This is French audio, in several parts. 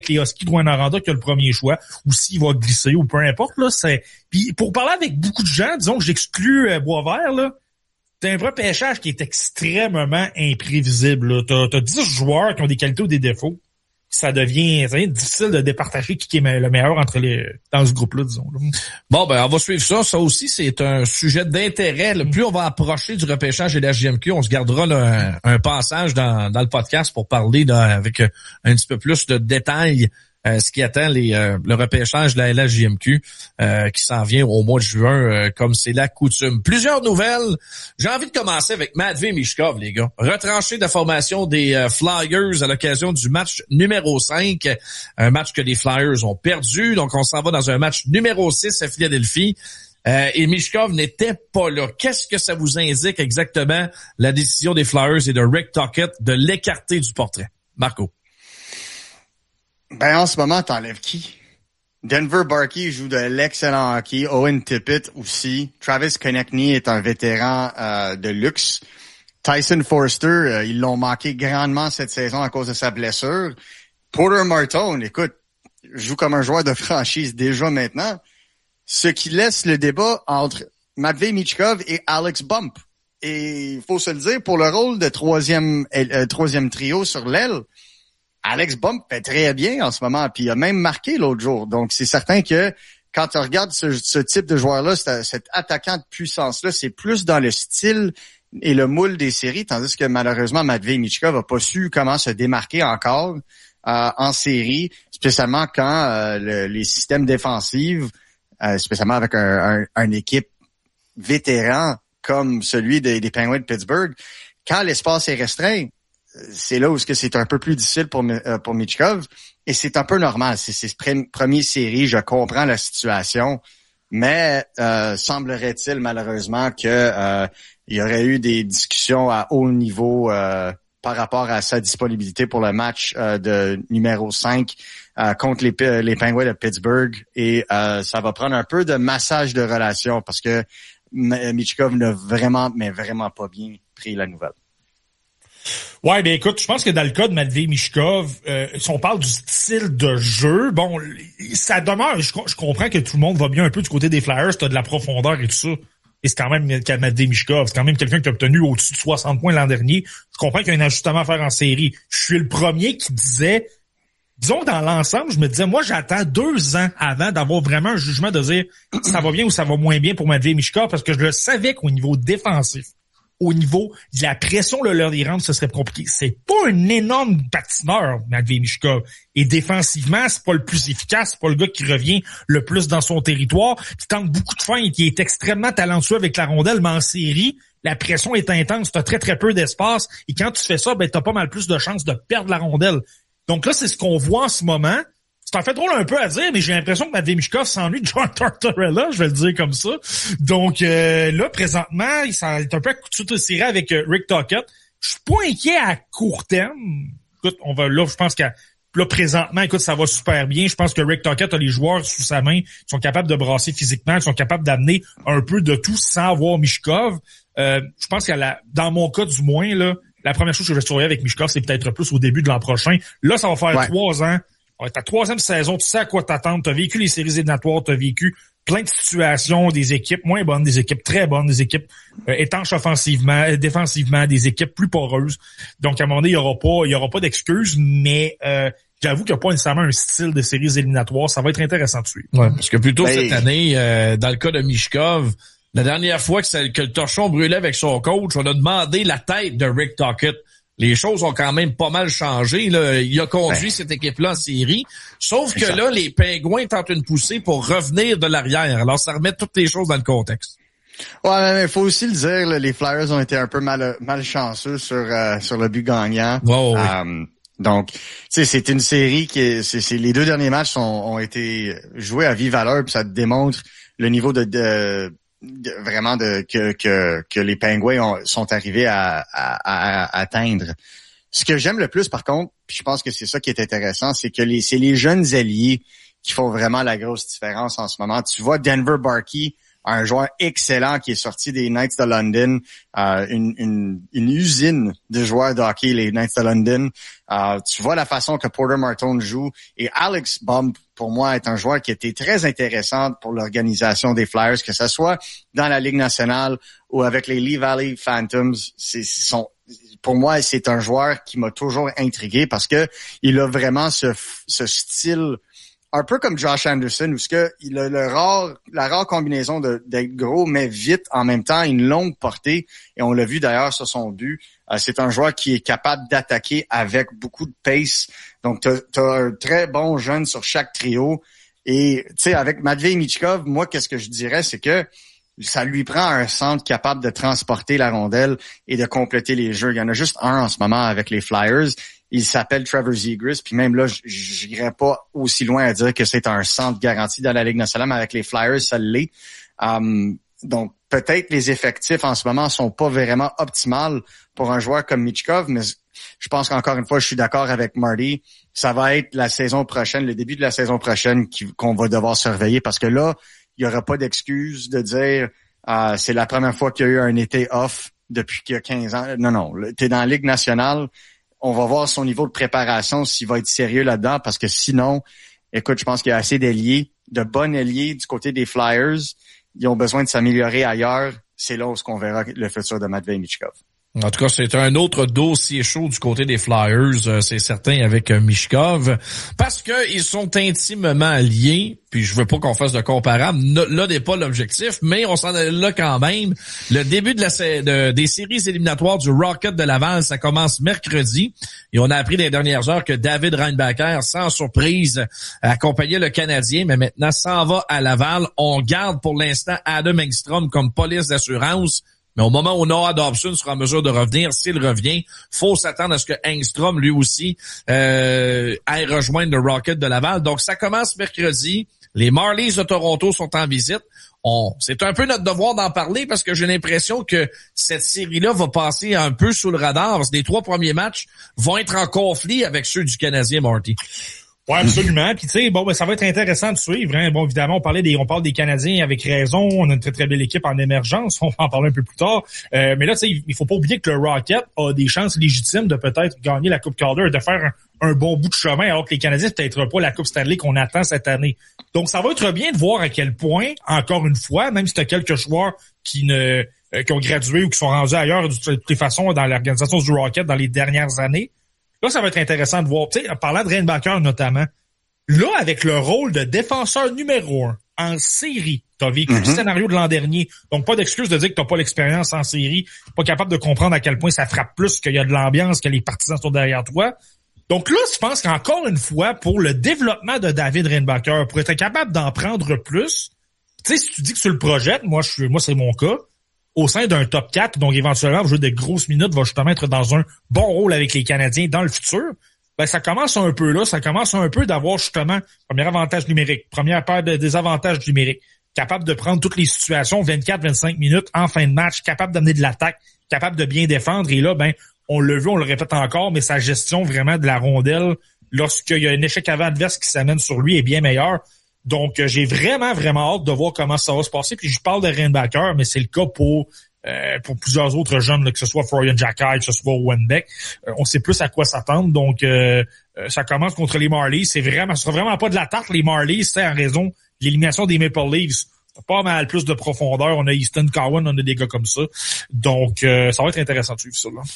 les Huskies de Rwanda qui a le premier choix, ou s'il va glisser, ou peu importe, là, c'est... Puis pour parler avec beaucoup de gens, disons que j'exclus Boisvert, là, t'as un repêchage qui est extrêmement imprévisible, là. T'as 10 joueurs qui ont des qualités ou des défauts. Ça devient difficile de départager qui est le meilleur dans ce groupe-là, disons. Bon, ben, on va suivre ça. Ça aussi, c'est un sujet d'intérêt. Plus on va approcher du repêchage et de la JMQ, on se gardera là, un passage dans le podcast pour parler avec un petit peu plus de détails ce qui attend le repêchage de la LHJMQ qui s'en vient au mois de juin, comme c'est la coutume. Plusieurs nouvelles. J'ai envie de commencer avec Matvei Michkov, les gars. Retranché de la formation des Flyers à l'occasion du match numéro 5. Un match que les Flyers ont perdu. Donc, on s'en va dans un match numéro 6 à Philadelphie. Et Michkov n'était pas là. Qu'est-ce que ça vous indique exactement, la décision des Flyers et de Rick Tocchet de l'écarter du portrait? Marco. Ben, en ce moment, t'enlèves qui? Denver Barkey joue de l'excellent hockey. Owen Tippett aussi. Travis Konechny est un vétéran de luxe. Tyson Foerster, ils l'ont manqué grandement cette saison à cause de sa blessure. Porter Martone, écoute, joue comme un joueur de franchise déjà maintenant. Ce qui laisse le débat entre Matvei Michkov et Alex Bump. Et il faut se le dire, pour le rôle de troisième trio sur l'aile, Alex Bump fait très bien en ce moment, puis il a même marqué l'autre jour. Donc, c'est certain que quand tu regardes ce type de joueur-là, cet attaquant de puissance-là, c'est plus dans le style et le moule des séries, tandis que malheureusement, Matvei Michkov n'a pas su comment se démarquer encore en série, spécialement quand les systèmes défensifs, spécialement avec une équipe vétéran comme celui des Penguins de Pittsburgh, quand l'espace est restreint, c'est là où c'est un peu plus difficile pour Michkov, et c'est un peu normal. C'est ses premières séries, je comprends la situation, mais semblerait-il malheureusement que il y aurait eu des discussions à haut niveau par rapport à sa disponibilité pour le match de numéro 5 contre les Penguins de Pittsburgh, et ça va prendre un peu de massage de relations parce que Michkov n'a vraiment pas bien pris la nouvelle. Ouais, ben écoute, je pense que dans le cas de Matvei Michkov, si on parle du style de jeu, bon, ça demeure, je comprends que tout le monde va bien un peu du côté des Flyers, t'as de la profondeur et tout ça. Et c'est quand même Matvei Michkov, c'est quand même quelqu'un qui a obtenu au-dessus de 60 points l'an dernier. Je comprends qu'il y a un ajustement à faire en série. Je suis le premier qui disait, disons dans l'ensemble, je me disais, moi j'attends 2 ans avant d'avoir vraiment un jugement de dire ça va bien ou ça va moins bien pour Matvei Michkov, parce que je le savais qu'au niveau défensif, au niveau de la pression, le leur des rendre, ce serait compliqué. C'est pas un énorme patineur, Matvei Michkov. Et défensivement, c'est pas le plus efficace, c'est pas le gars qui revient le plus dans son territoire, qui tente beaucoup de feintes, qui est extrêmement talentueux avec la rondelle, mais en série, la pression est intense, t'as très très peu d'espace, et quand tu fais ça, ben t'as pas mal plus de chances de perdre la rondelle. Donc là, c'est ce qu'on voit en ce moment. C'est en fait drôle un peu à dire, mais j'ai l'impression que Matvei Michkov s'ennuie de John Tortorella, je vais le dire comme ça. Donc là, présentement, il est un peu à couteau de serré avec Rick Tocchet. Je suis pas inquiet à court terme. Écoute, je pense que là, présentement, écoute, ça va super bien. Je pense que Rick Tocchet a les joueurs sous sa main, qui sont capables de brasser physiquement, qui sont capables d'amener un peu de tout sans avoir Michkov. Je pense que dans mon cas du moins, là, la première chose que je vais surveiller avec Michkov, c'est peut-être plus au début de l'an prochain. Là, ça va faire 3 ans. Ouais, ta 3e saison, tu sais à quoi t'attendre. T'as vécu les séries éliminatoires, t'as vécu plein de situations, des équipes moins bonnes, des équipes très bonnes, des équipes étanches offensivement, défensivement, des équipes plus poreuses. Donc, à un moment donné, il y aura pas d'excuses, mais j'avoue qu'il n'y a pas nécessairement un style de séries éliminatoires. Ça va être intéressant de suivre. Ouais, parce que plutôt cette année, dans le cas de Michkov, la dernière fois que le torchon brûlait avec son coach, on a demandé la tête de Rick Tocchet. Les choses ont quand même pas mal changé. Là. Il a conduit cette équipe-là en série. Sauf que là, les Pingouins tentent une poussée pour revenir de l'arrière. Alors, ça remet toutes les choses dans le contexte. Ouais, mais il faut aussi le dire, là, les Flyers ont été un peu malchanceux sur le but gagnant. Oh, oui. Donc, tu sais, c'est une série c'est les 2 derniers matchs ont été joués à vive valeur, puis ça démontre le niveau vraiment que les Penguins sont arrivés à atteindre. Ce que j'aime le plus, par contre, puis je pense que c'est ça qui est intéressant, c'est que c'est les jeunes alliés qui font vraiment la grosse différence en ce moment. Tu vois Denver Barkey un joueur excellent qui est sorti des Knights de London, une usine de joueurs de hockey, les Knights de London. Tu vois la façon que Porter Martone joue. Et Alex Baum, pour moi, est un joueur qui était très intéressant pour l'organisation des Flyers, que ce soit dans la Ligue nationale ou avec les Lee Valley Phantoms. Pour moi, c'est un joueur qui m'a toujours intrigué parce que il a vraiment ce style un peu comme Josh Anderson, où il a la rare combinaison d'être gros, mais vite en même temps, une longue portée. Et on l'a vu d'ailleurs sur son but. C'est un joueur qui est capable d'attaquer avec beaucoup de pace. Donc, t'as un très bon jeune sur chaque trio. Et, tu sais, avec Matvei Michkov, moi, qu'est-ce que je dirais, c'est que ça lui prend un centre capable de transporter la rondelle et de compléter les jeux. Il y en a juste un en ce moment avec les Flyers. Il s'appelle Trevor Zegras, puis même là, je n'irais pas aussi loin à dire que c'est un centre garanti dans la Ligue nationale, mais avec les Flyers, ça l'est. Donc, peut-être les effectifs en ce moment sont pas vraiment optimales pour un joueur comme Michkov, mais je pense qu'encore une fois, je suis d'accord avec Marty. Ça va être la saison prochaine, le début de la saison prochaine qu'on va devoir surveiller, parce que là, il y aura pas d'excuse de dire c'est la première fois qu'il y a eu un été off depuis qu'il y a 15 ans. Non, t'es dans la Ligue nationale. On va voir son niveau de préparation, s'il va être sérieux là-dedans, parce que sinon, écoute, je pense qu'il y a assez d'ailiers, de bons ailiers du côté des Flyers. Ils ont besoin de s'améliorer ailleurs. C'est là où on verra le futur de Matvei Michkov. En tout cas, c'est un autre dossier chaud du côté des Flyers, c'est certain, avec Michkov, parce que ils sont intimement liés. Puis je veux pas qu'on fasse de comparable. Là n'est pas l'objectif, mais on s'en est là quand même. Le début des séries éliminatoires du Rocket de Laval, ça commence mercredi. Et on a appris dans les dernières heures que David Reinbacher, sans surprise, accompagnait le Canadien, mais maintenant s'en va à Laval. On garde pour l'instant Adam Engstrom comme police d'assurance. Mais au moment où Noah Dobson sera en mesure de revenir, s'il revient, faut s'attendre à ce que Engstrom, lui aussi, aille rejoindre le Rocket de Laval. Donc, ça commence mercredi. Les Marlies de Toronto sont en visite. C'est un peu notre devoir d'en parler parce que j'ai l'impression que cette série-là va passer un peu sous le radar parce que les 3 premiers matchs vont être en conflit avec ceux du Canadien, Marty. Ouais, absolument. Puis tu sais, bon, ben ça va être intéressant de suivre. Hein. Bon, évidemment, on parle des Canadiens avec raison. On a une très très belle équipe en émergence. On va en parler un peu plus tard. Mais là, tu sais, il faut pas oublier que le Rocket a des chances légitimes de peut-être gagner la Coupe Calder et de faire un bon bout de chemin, alors que les Canadiens peut-être pas la Coupe Stanley qu'on attend cette année. Donc, ça va être bien de voir à quel point, encore une fois, même si tu as quelques joueurs qui ont gradué ou qui sont rendus ailleurs de toutes les façons dans l'organisation du Rocket dans les dernières années. Là, ça va être intéressant de voir. Tu sais, en parlant de Reinbacher notamment, là, avec le rôle de défenseur numéro 1 en série, t'as vécu le scénario de l'an dernier, donc pas d'excuse de dire que t'as pas l'expérience en série, pas capable de comprendre à quel point ça frappe plus, qu'il y a de l'ambiance, que les partisans sont derrière toi. Donc là, je pense qu'encore une fois, pour le développement de David Reinbacher, pour être capable d'en prendre plus, tu sais, si tu dis que tu le projettes, moi c'est mon cas, au sein d'un top 4, donc éventuellement, va jouer de grosses minutes, va justement être dans un bon rôle avec les Canadiens dans le futur, ben ça commence un peu là, ça commence un peu d'avoir justement premier avantage numérique, première paire de désavantages numériques, capable de prendre toutes les situations, 24-25 minutes en fin de match, capable d'amener de l'attaque, capable de bien défendre, et là, ben on l'a vu, on le répète encore, mais sa gestion vraiment de la rondelle, lorsqu'il y a un échec avant adverse qui s'amène sur lui, est bien meilleure. Donc, j'ai vraiment, vraiment hâte de voir comment ça va se passer. Puis je parle de Reinbacher, mais c'est le cas pour plusieurs autres jeunes, là, que ce soit Florian Jacquet, que ce soit Owen Beck. On sait plus à quoi s'attendre. Donc, ça commence contre les Marlies. Ce sera vraiment pas de la tarte, les Marlies, c'est en raison de l'élimination des Maple Leafs. Pas mal plus de profondeur. On a Easton Cowan, on a des gars comme ça. Donc, ça va être intéressant de suivre ça, là.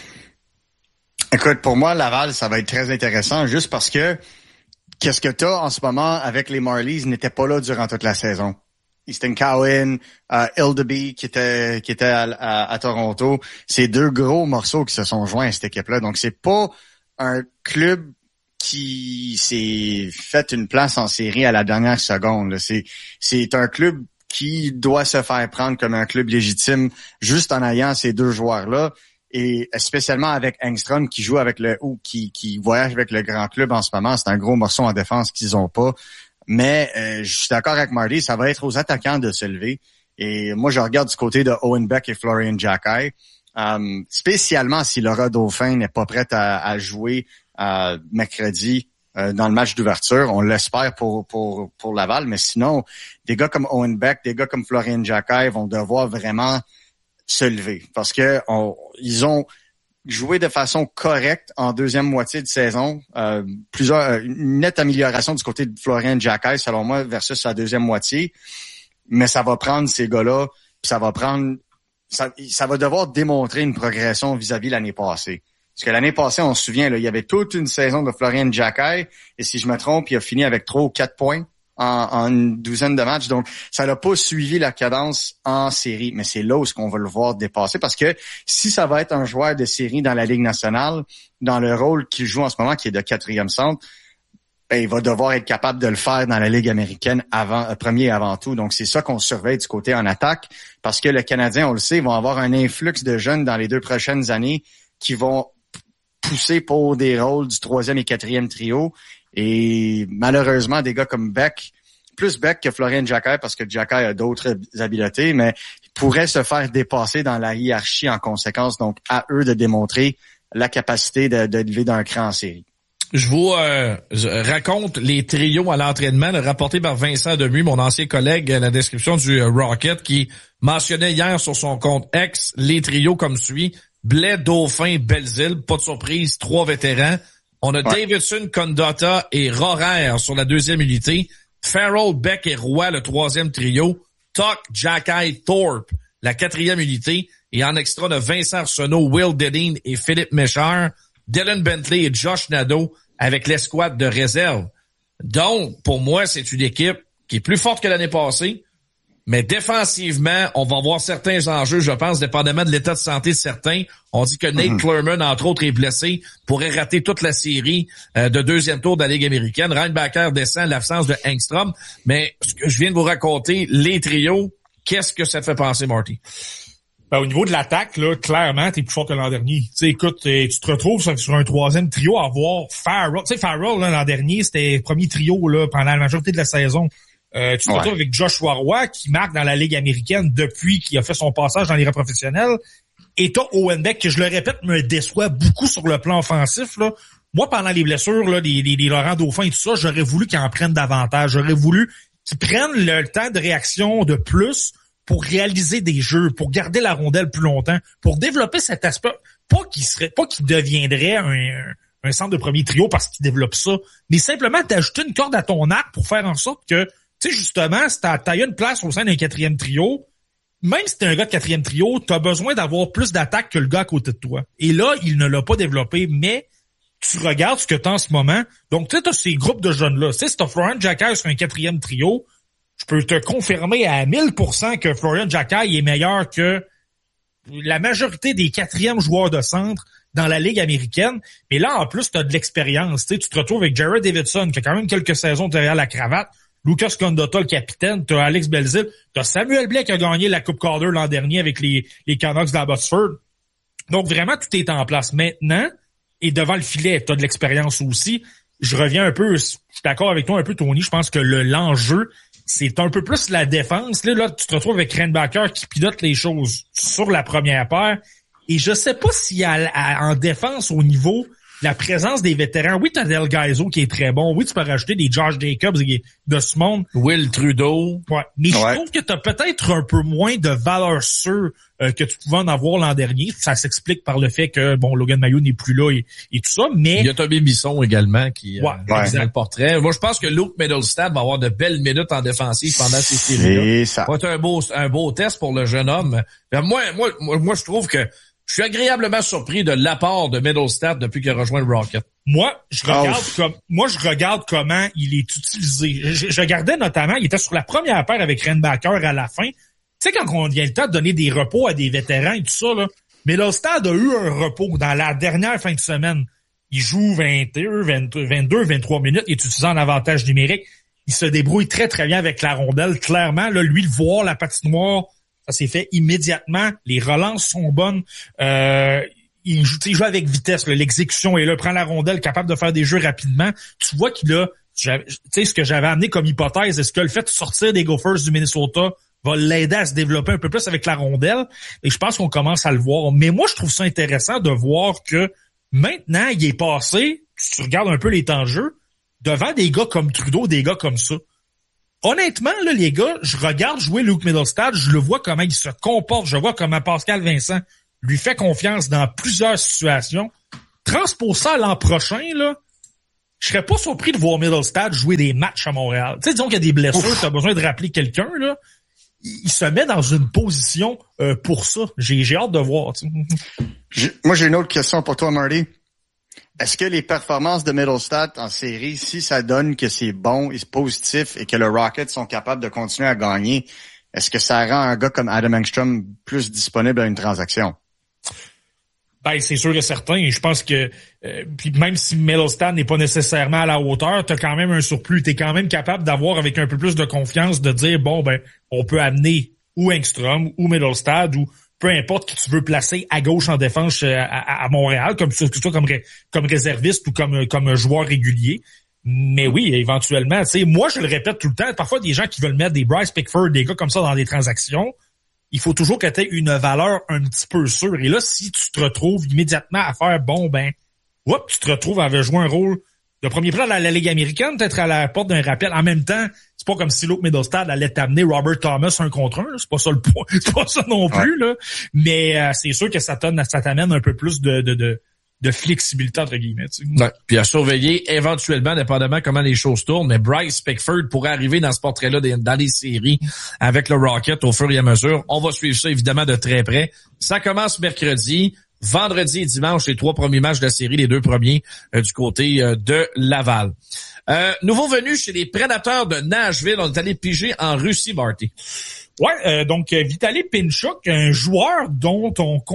Écoute, pour moi, Laval, ça va être très intéressant juste parce que qu'est-ce que t'as en ce moment avec les Marlies n'était pas là durant toute la saison. Easton Cowan, Ildeby qui était à Toronto, c'est 2 gros morceaux qui se sont joints à cette équipe-là. Donc, c'est pas un club qui s'est fait une place en série à la dernière seconde. C'est un club qui doit se faire prendre comme un club légitime juste en ayant ces 2 joueurs-là. Et spécialement avec Engstrom qui joue avec qui voyage avec le grand club en ce moment, c'est un gros morceau en défense qu'ils ont pas. Mais je suis d'accord avec Marty, ça va être aux attaquants de se lever. Et moi, je regarde du côté de Owen Beck et Florian Jacquet. Spécialement si Laura Dauphin n'est pas prête à jouer mercredi. dans le match d'ouverture. On l'espère pour Laval, mais sinon, des gars comme Owen Beck, des gars comme Florian Jacquet vont devoir vraiment se lever parce que ils ont joué de façon correcte en deuxième moitié de saison. Une nette amélioration du côté de Florian Jacquet, selon moi, versus sa deuxième moitié. Mais ça va prendre ces gars-là, puis ça va devoir démontrer une progression vis-à-vis l'année passée. Parce que l'année passée, on se souvient, là, il y avait toute une saison de Florian Jacquet, et si je me trompe, il a fini avec 3 ou 4 points en une douzaine de matchs. Donc, ça n'a pas suivi la cadence en série. Mais c'est là où on va le voir dépasser. Parce que si ça va être un joueur de série dans la Ligue nationale, dans le rôle qu'il joue en ce moment, qui est de 4e centre, ben, il va devoir être capable de le faire dans la Ligue américaine premier et avant tout. Donc, c'est ça qu'on surveille du côté en attaque. Parce que le Canadien, on le sait, vont avoir un influx de jeunes dans les 2 prochaines années qui vont pousser pour des rôles du 3e et 4e trio. Et malheureusement, des gars comme Beck, plus Beck que Florian Jacquet, parce que Jacquet a d'autres habiletés, mais pourraient se faire dépasser dans la hiérarchie en conséquence. Donc, à eux de démontrer la capacité de lever d'un cran en série. Je vous raconte les trios à l'entraînement, rapporté par Vincent Demuy, mon ancien collègue, la description du Rocket, qui mentionnait hier sur son compte X les trios comme suit. Blais, Dauphin, Belzile, pas de surprise, 3 vétérans. On a Davidson, Condotta et Rohrer sur la 2e unité. Farrell, Beck et Roy, le 3e trio. Tuck, Jacquet, Thorpe, la 4e unité. Et en extra, on a Vincent Arsenault, Will Dedin et Philippe Méchard. Dylan Bentley et Josh Nadeau avec l'escouade de réserve. Donc, pour moi, c'est une équipe qui est plus forte que l'année passée. Mais défensivement, on va avoir certains enjeux, je pense, dépendamment de l'état de santé de certains. On dit que Nate Clermont, entre autres, est blessé, pourrait rater toute la série de 2e tour de la Ligue américaine. Reinbacker descend, l'absence de Engstrom. Mais ce que je viens de vous raconter, les trios, qu'est-ce que ça te fait penser, Marty? Ben, au niveau de l'attaque, là, clairement, t'es plus fort que l'an dernier. Tu sais, écoute, tu te retrouves sur un 3e trio à avoir Farrell. Tu sais, Farrell, là, l'an dernier, c'était le premier trio, là, pendant la majorité de la saison. Tu te retrouves avec Joshua Roy, qui marque dans la Ligue américaine depuis qu'il a fait son passage dans les rangs professionnels. Et t'as Owen Beck, que je le répète, me déçoit beaucoup sur le plan offensif, là. Moi, pendant les blessures, là, les Laurent Dauphin et tout ça, j'aurais voulu qu'ils en prennent davantage. J'aurais voulu qu'ils prennent le temps de réaction de plus pour réaliser des jeux, pour garder la rondelle plus longtemps, pour développer cet aspect. Pas qu'il deviendrait un centre de premier trio parce qu'il développe ça, mais simplement d'ajouter une corde à ton arc pour faire en sorte que, tu sais, justement, si t'as une place au sein d'un 4e trio, même si t'es un gars de 4e trio, t'as besoin d'avoir plus d'attaque que le gars à côté de toi. Et là, il ne l'a pas développé, mais tu regardes ce que t'as en ce moment. Donc, tu sais, t'as ces groupes de jeunes-là. Tu sais, si t'as Florian Jacquet sur un 4e trio, je peux te confirmer à 1000% que Florian Jacquet est meilleur que la majorité des 4e joueurs de centre dans la Ligue américaine. Mais là, en plus, t'as de l'expérience. Tu te retrouves avec Jared Davidson, qui a quand même quelques saisons derrière la cravate. Lucas Condotta, le capitaine, t'as Alex Belzile, t'as Samuel Blais qui a gagné la Coupe Calder l'an dernier avec les Canucks d'Abbotsford. Donc vraiment, tout est en place maintenant. Et devant le filet, t'as de l'expérience aussi. Je reviens un peu, je suis d'accord avec toi un peu, Tony. Je pense que l'enjeu, c'est un peu plus la défense. Là, tu te retrouves avec Reinbacker qui pilote les choses sur la première paire. Et je sais pas s'il y a en défense au niveau la présence des vétérans. Oui, t'as Del Gaizo qui est très bon. Oui, tu peux rajouter des Josh Jacobs de ce monde. Will Trudeau. Ouais. Mais je trouve que t'as peut-être un peu moins de valeur sûre que tu pouvais en avoir l'an dernier. Ça s'explique par le fait que, bon, Logan Mailloux n'est plus là et tout ça, mais... Il y a Tommy Bisson également qui est dans le portrait. Moi, je pense que Luke Middlestad va avoir de belles minutes en défensive pendant ces séries-là. Ça va être un beau test pour le jeune homme. Moi, je trouve que je suis agréablement surpris de l'apport de Middlestad depuis qu'il a rejoint le Rocket. Moi, je regarde comment il est utilisé. Je regardais notamment, il était sur la première paire avec Reinbacker à la fin. Tu sais, quand on vient le temps de donner des repos à des vétérans et tout ça, là, Middlestad a eu un repos dans la dernière fin de semaine. Il joue 21, 22, 23 minutes, il est utilisé en avantage numérique. Il se débrouille très, très bien avec la rondelle. Clairement, là, lui, le voir, la patinoire, ça s'est fait immédiatement. Les relances sont bonnes. Il joue avec vitesse. L'exécution est là. Prend la rondelle, capable de faire des jeux rapidement. Tu vois qu'il a... Tu sais, ce que j'avais amené comme hypothèse, est-ce que le fait de sortir des Gophers du Minnesota va l'aider à se développer un peu plus avec la rondelle? Et je pense qu'on commence à le voir. Mais moi, je trouve ça intéressant de voir que maintenant, il est passé, si tu regardes un peu les temps de jeu, devant des gars comme Trudeau, des gars comme ça. Honnêtement, là, les gars, je regarde jouer Luke Mittelstadt, je le vois comment il se comporte, je vois comment Pascal Vincent lui fait confiance dans plusieurs situations. Transpose ça à l'an prochain, là, je serais pas surpris de voir Mittelstadt jouer des matchs à Montréal. Tu sais, disons qu'il y a des blessures, tu as besoin de rappeler quelqu'un, là. Il se met dans une position pour ça. J'ai hâte de voir. Moi, j'ai une autre question pour toi, Marty. Est-ce que les performances de Mittelstadt en série, si ça donne que c'est bon et c'est positif et que le Rocket sont capables de continuer à gagner, est-ce que ça rend un gars comme Adam Engstrom plus disponible à une transaction? Ben, c'est sûr et certain. Je pense que puis même si Mittelstadt n'est pas nécessairement à la hauteur, t'as quand même un surplus. T'es quand même capable d'avoir avec un peu plus de confiance de dire bon ben on peut amener ou Engstrom ou Mittelstadt ou peu importe qui tu veux placer à gauche en défense à Montréal, que ce soit comme réserviste ou comme joueur régulier. Mais oui, éventuellement, tu sais, moi je le répète tout le temps, parfois des gens qui veulent mettre des Bryce Pickford, des gars comme ça dans des transactions, il faut toujours que tu aies une valeur un petit peu sûre. Et là, si tu te retrouves immédiatement à faire tu te retrouves à jouer un rôle de premier plan dans la Ligue américaine, peut-être à la porte d'un rappel. En même temps, c'est pas comme si Luke Mittelstadt allait t'amener Robert Thomas 1 contre 1. C'est pas ça le point. C'est pas ça non plus, là. Mais c'est sûr que ça t'amène un peu plus de flexibilité, entre guillemets. Tu sais. Ouais. Puis à surveiller éventuellement, dépendamment comment les choses tournent, mais Bryce Pickford pourrait arriver dans ce portrait-là dans les séries avec le Rocket au fur et à mesure. On va suivre ça évidemment de très près. Ça commence mercredi. Vendredi et dimanche, les 3 premiers matchs de la série, les 2 premiers du côté de Laval. Nouveau venu chez les Prédateurs de Nashville. On est allé piger en Russie, Barty. Ouais, donc Vitaly Pinchuk, un joueur dont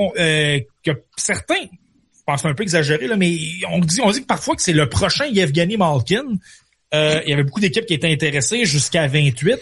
que certains, je pense un peu exagéré, là, mais on dit que parfois que c'est le prochain Yevgeny Malkin. Il y avait beaucoup d'équipes qui étaient intéressées jusqu'à 28.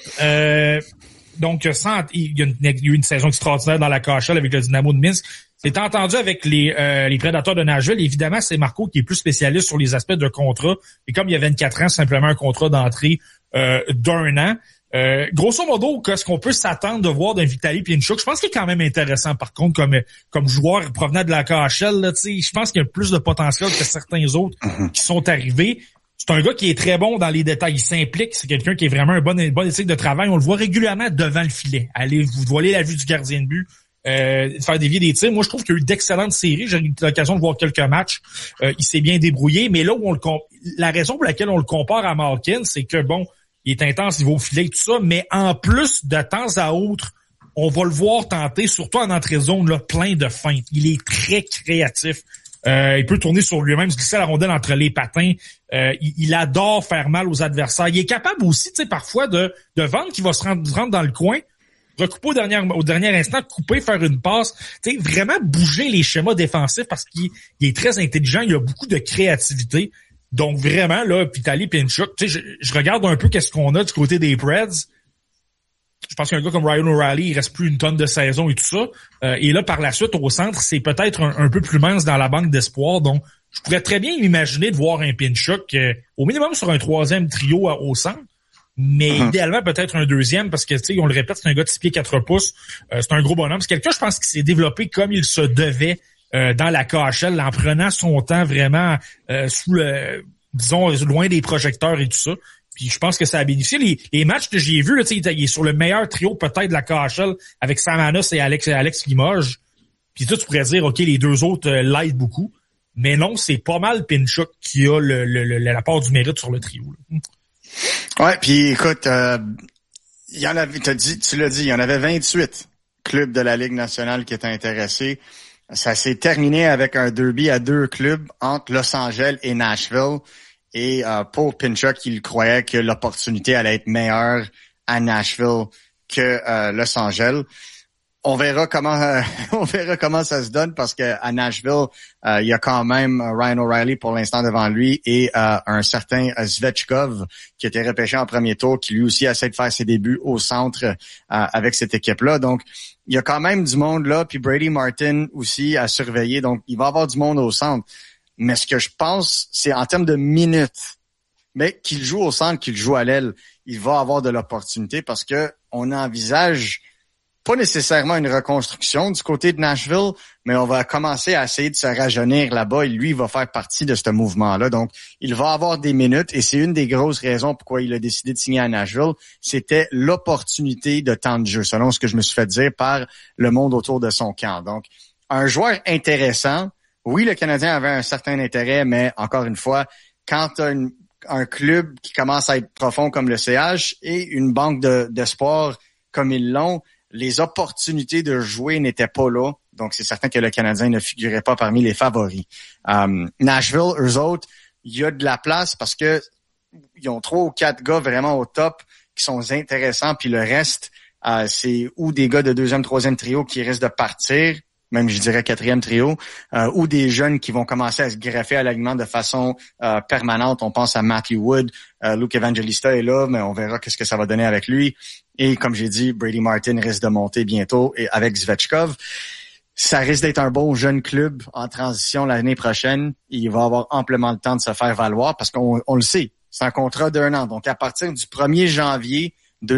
Donc, il y a eu une saison extraordinaire dans la KHL avec le Dynamo de Minsk. C'est entendu avec les Prédateurs de Nashville. Évidemment, c'est Marco qui est plus spécialiste sur les aspects de contrat. Et comme il y a 24 ans, c'est simplement un contrat d'entrée d'1 an. Grosso modo, qu'est-ce qu'on peut s'attendre de voir d'un Vitaly Pinchuk? Je pense qu'il est quand même intéressant, par contre, comme joueur provenant de la KHL. Là, je pense qu'il y a plus de potentiel que certains autres qui sont arrivés. C'est un gars qui est très bon dans les détails. Il s'implique. C'est quelqu'un qui est vraiment un bon éthique de travail. On le voit régulièrement devant le filet. Allez, vous voilez la vue du gardien de but. Faire dévier des tirs. Moi, je trouve qu'il y a eu d'excellentes séries. J'ai eu l'occasion de voir quelques matchs. Il s'est bien débrouillé. Mais là où la raison pour laquelle on le compare à Malkin, c'est que bon, il est intense, il va au filet et tout ça. Mais en plus, de temps à autre, on va le voir tenter, surtout en entrée de zone, là, plein de feintes. Il est très créatif. Il peut tourner sur lui-même, se glisser la rondelle entre les patins. Il adore faire mal aux adversaires. Il est capable aussi, tu sais, parfois de vendre qui va se rendre dans le coin, recouper au dernier instant, couper, faire une passe. Tu sais, vraiment bouger les schémas défensifs parce qu'il est très intelligent. Il a beaucoup de créativité. Donc vraiment, là, Vitaly Pinchuk, tu sais, je regarde un peu qu'est-ce qu'on a du côté des Preds. Je pense qu'un gars comme Ryan O'Reilly, il reste plus une tonne de saison et tout ça. Et là, par la suite, au centre, c'est peut-être un peu plus mince dans la banque d'espoir. Donc, je pourrais très bien m'imaginer de voir un Pinchuk au minimum sur un 3e trio au centre. Mais idéalement, peut-être un 2e parce que, tu sais, on le répète, c'est un gars de 6 pieds 4 pouces. C'est un gros bonhomme. C'est quelqu'un, je pense, qui s'est développé comme il se devait dans la KHL, en prenant son temps vraiment disons, loin des projecteurs et tout ça. Puis je pense que ça a bénéficié. Les matchs que j'ai vus, là, il est sur le meilleur trio peut-être de la KHL avec Samanos et Alex Limoges. Puis tu pourrais dire, OK, les deux autres l'aident beaucoup. Mais non, c'est pas mal Pinchuk qui a la part du mérite sur le trio. Là. Ouais, puis écoute, il y en avait, tu l'as dit, il y en avait 28 clubs de la Ligue nationale qui étaient intéressés. Ça s'est terminé avec un derby à 2 clubs entre Los Angeles et Nashville. Et pour Pinchuk, il croyait que l'opportunité allait être meilleure à Nashville que Los Angeles. On verra comment ça se donne parce que à Nashville, il y a quand même Ryan O'Reilly pour l'instant devant lui et un certain Svechkov qui était repêché en premier tour, qui lui aussi essaie de faire ses débuts au centre avec cette équipe-là. Donc, il y a quand même du monde là, puis Brady Martin aussi à surveiller. Donc, il va y avoir du monde au centre. Mais ce que je pense, c'est en termes de minutes, mais qu'il joue au centre, qu'il joue à l'aile, il va avoir de l'opportunité parce que on envisage pas nécessairement une reconstruction du côté de Nashville, mais on va commencer à essayer de se rajeunir là-bas et lui, il va faire partie de ce mouvement-là. Donc, il va avoir des minutes et c'est une des grosses raisons pourquoi il a décidé de signer à Nashville. C'était l'opportunité de temps de jeu, selon ce que je me suis fait dire par le monde autour de son camp. Donc, un joueur intéressant. Oui, le Canadien avait un certain intérêt, mais encore une fois, quand tu as un club qui commence à être profond comme le CH et une banque d'espoir comme ils l'ont, les opportunités de jouer n'étaient pas là. Donc, c'est certain que le Canadien ne figurait pas parmi les favoris. Nashville, eux autres, il y a de la place parce que ils ont 3 ou 4 gars vraiment au top qui sont intéressants, puis le reste, c'est ou des gars de 2e, 3e trio qui risquent de partir, même je dirais 4e trio, ou des jeunes qui vont commencer à se greffer à l'alignement de façon permanente. On pense à Matthew Wood, Luke Evangelista est là, mais on verra qu'est-ce que ça va donner avec lui. Et comme j'ai dit, Brady Martin risque de monter bientôt et avec Svechkov. Ça risque d'être un bon jeune club en transition l'année prochaine. Il va avoir amplement le temps de se faire valoir parce qu'on le sait, c'est un contrat d'1 an. Donc, à partir du 1er janvier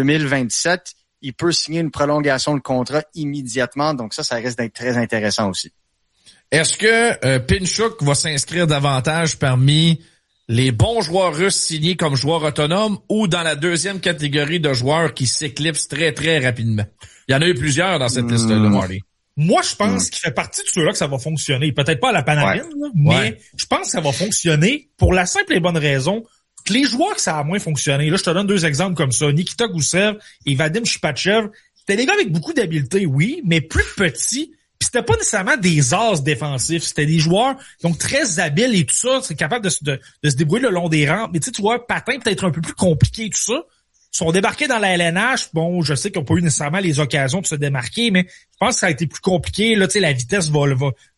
2027, il peut signer une prolongation de contrat immédiatement. Donc ça risque d'être très intéressant aussi. Est-ce que Pinchuk va s'inscrire davantage parmi les bons joueurs russes signés comme joueurs autonomes ou dans la 2e catégorie de joueurs qui s'éclipsent très, très rapidement? Il y en a eu plusieurs dans cette liste-là, Marty. Moi, je pense qu'il fait partie de ceux-là que ça va fonctionner. Peut-être pas à la Panarin, là, mais je pense que ça va fonctionner pour la simple et bonne raison que les joueurs que ça a moins fonctionné. Là, je te donne 2 exemples comme ça. Nikita Gusev et Vadim Shpachev. C'était des gars avec beaucoup d'habileté, oui, mais plus petits. Puis c'était pas nécessairement des as défensifs, c'était des joueurs donc très habiles et tout ça, c'est capable de se débrouiller le long des rampes. Mais tu vois, patin peut-être un peu plus compliqué et tout ça. Ils sont débarqués dans la LNH. Bon, je sais qu'ils n'ont pas eu nécessairement les occasions de se démarquer, mais je pense que ça a été plus compliqué. Là, tu sais, la vitesse tout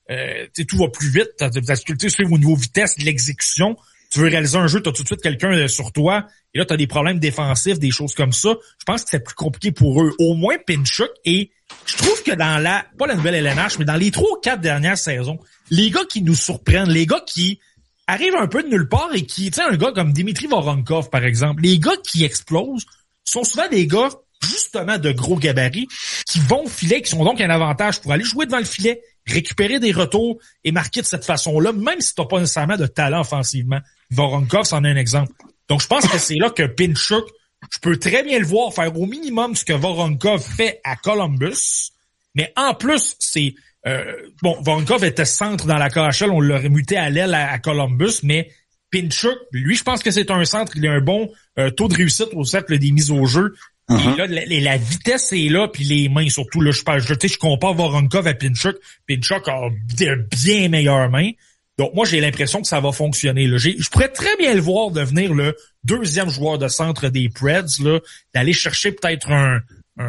va plus vite. T'as des difficultés au niveau vitesse, de l'exécution. Tu veux réaliser un jeu, t'as tout de suite quelqu'un sur toi. Et là, t'as des problèmes défensifs, des choses comme ça. Je pense que c'est plus compliqué pour eux. Au moins, Pinchuk. Et je trouve que dans pas la nouvelle LNH, mais dans les 3 ou 4 dernières saisons, les gars qui nous surprennent, les gars qui arrivent un peu de nulle part et qui, tu sais, un gars comme Dimitri Voronkov, par exemple, les gars qui explosent sont souvent des gars, justement, de gros gabarits, qui vont au filet, qui sont donc un avantage pour aller jouer devant le filet, récupérer des retours et marquer de cette façon-là, même si t'as pas nécessairement de talent offensivement. Voronkov, c'en est un exemple. Donc, je pense que c'est là que Pinchuk, je peux très bien le voir faire au minimum ce que Voronkov fait à Columbus, mais en plus, c'est... Voronkov était centre dans la KHL, on l'aurait muté à l'aile à Columbus, mais Pinchuk, lui, je pense que c'est un centre, il a un bon taux de réussite au cercle des mises au jeu. Et là, la vitesse est là, puis les mains surtout. Là, je compare Voronkov à Pinchuk. Pinchuk a bien meilleures mains. Donc, moi, j'ai l'impression que ça va fonctionner. Là. Je pourrais très bien le voir devenir le 2e joueur de centre des Preds, là, d'aller chercher peut-être un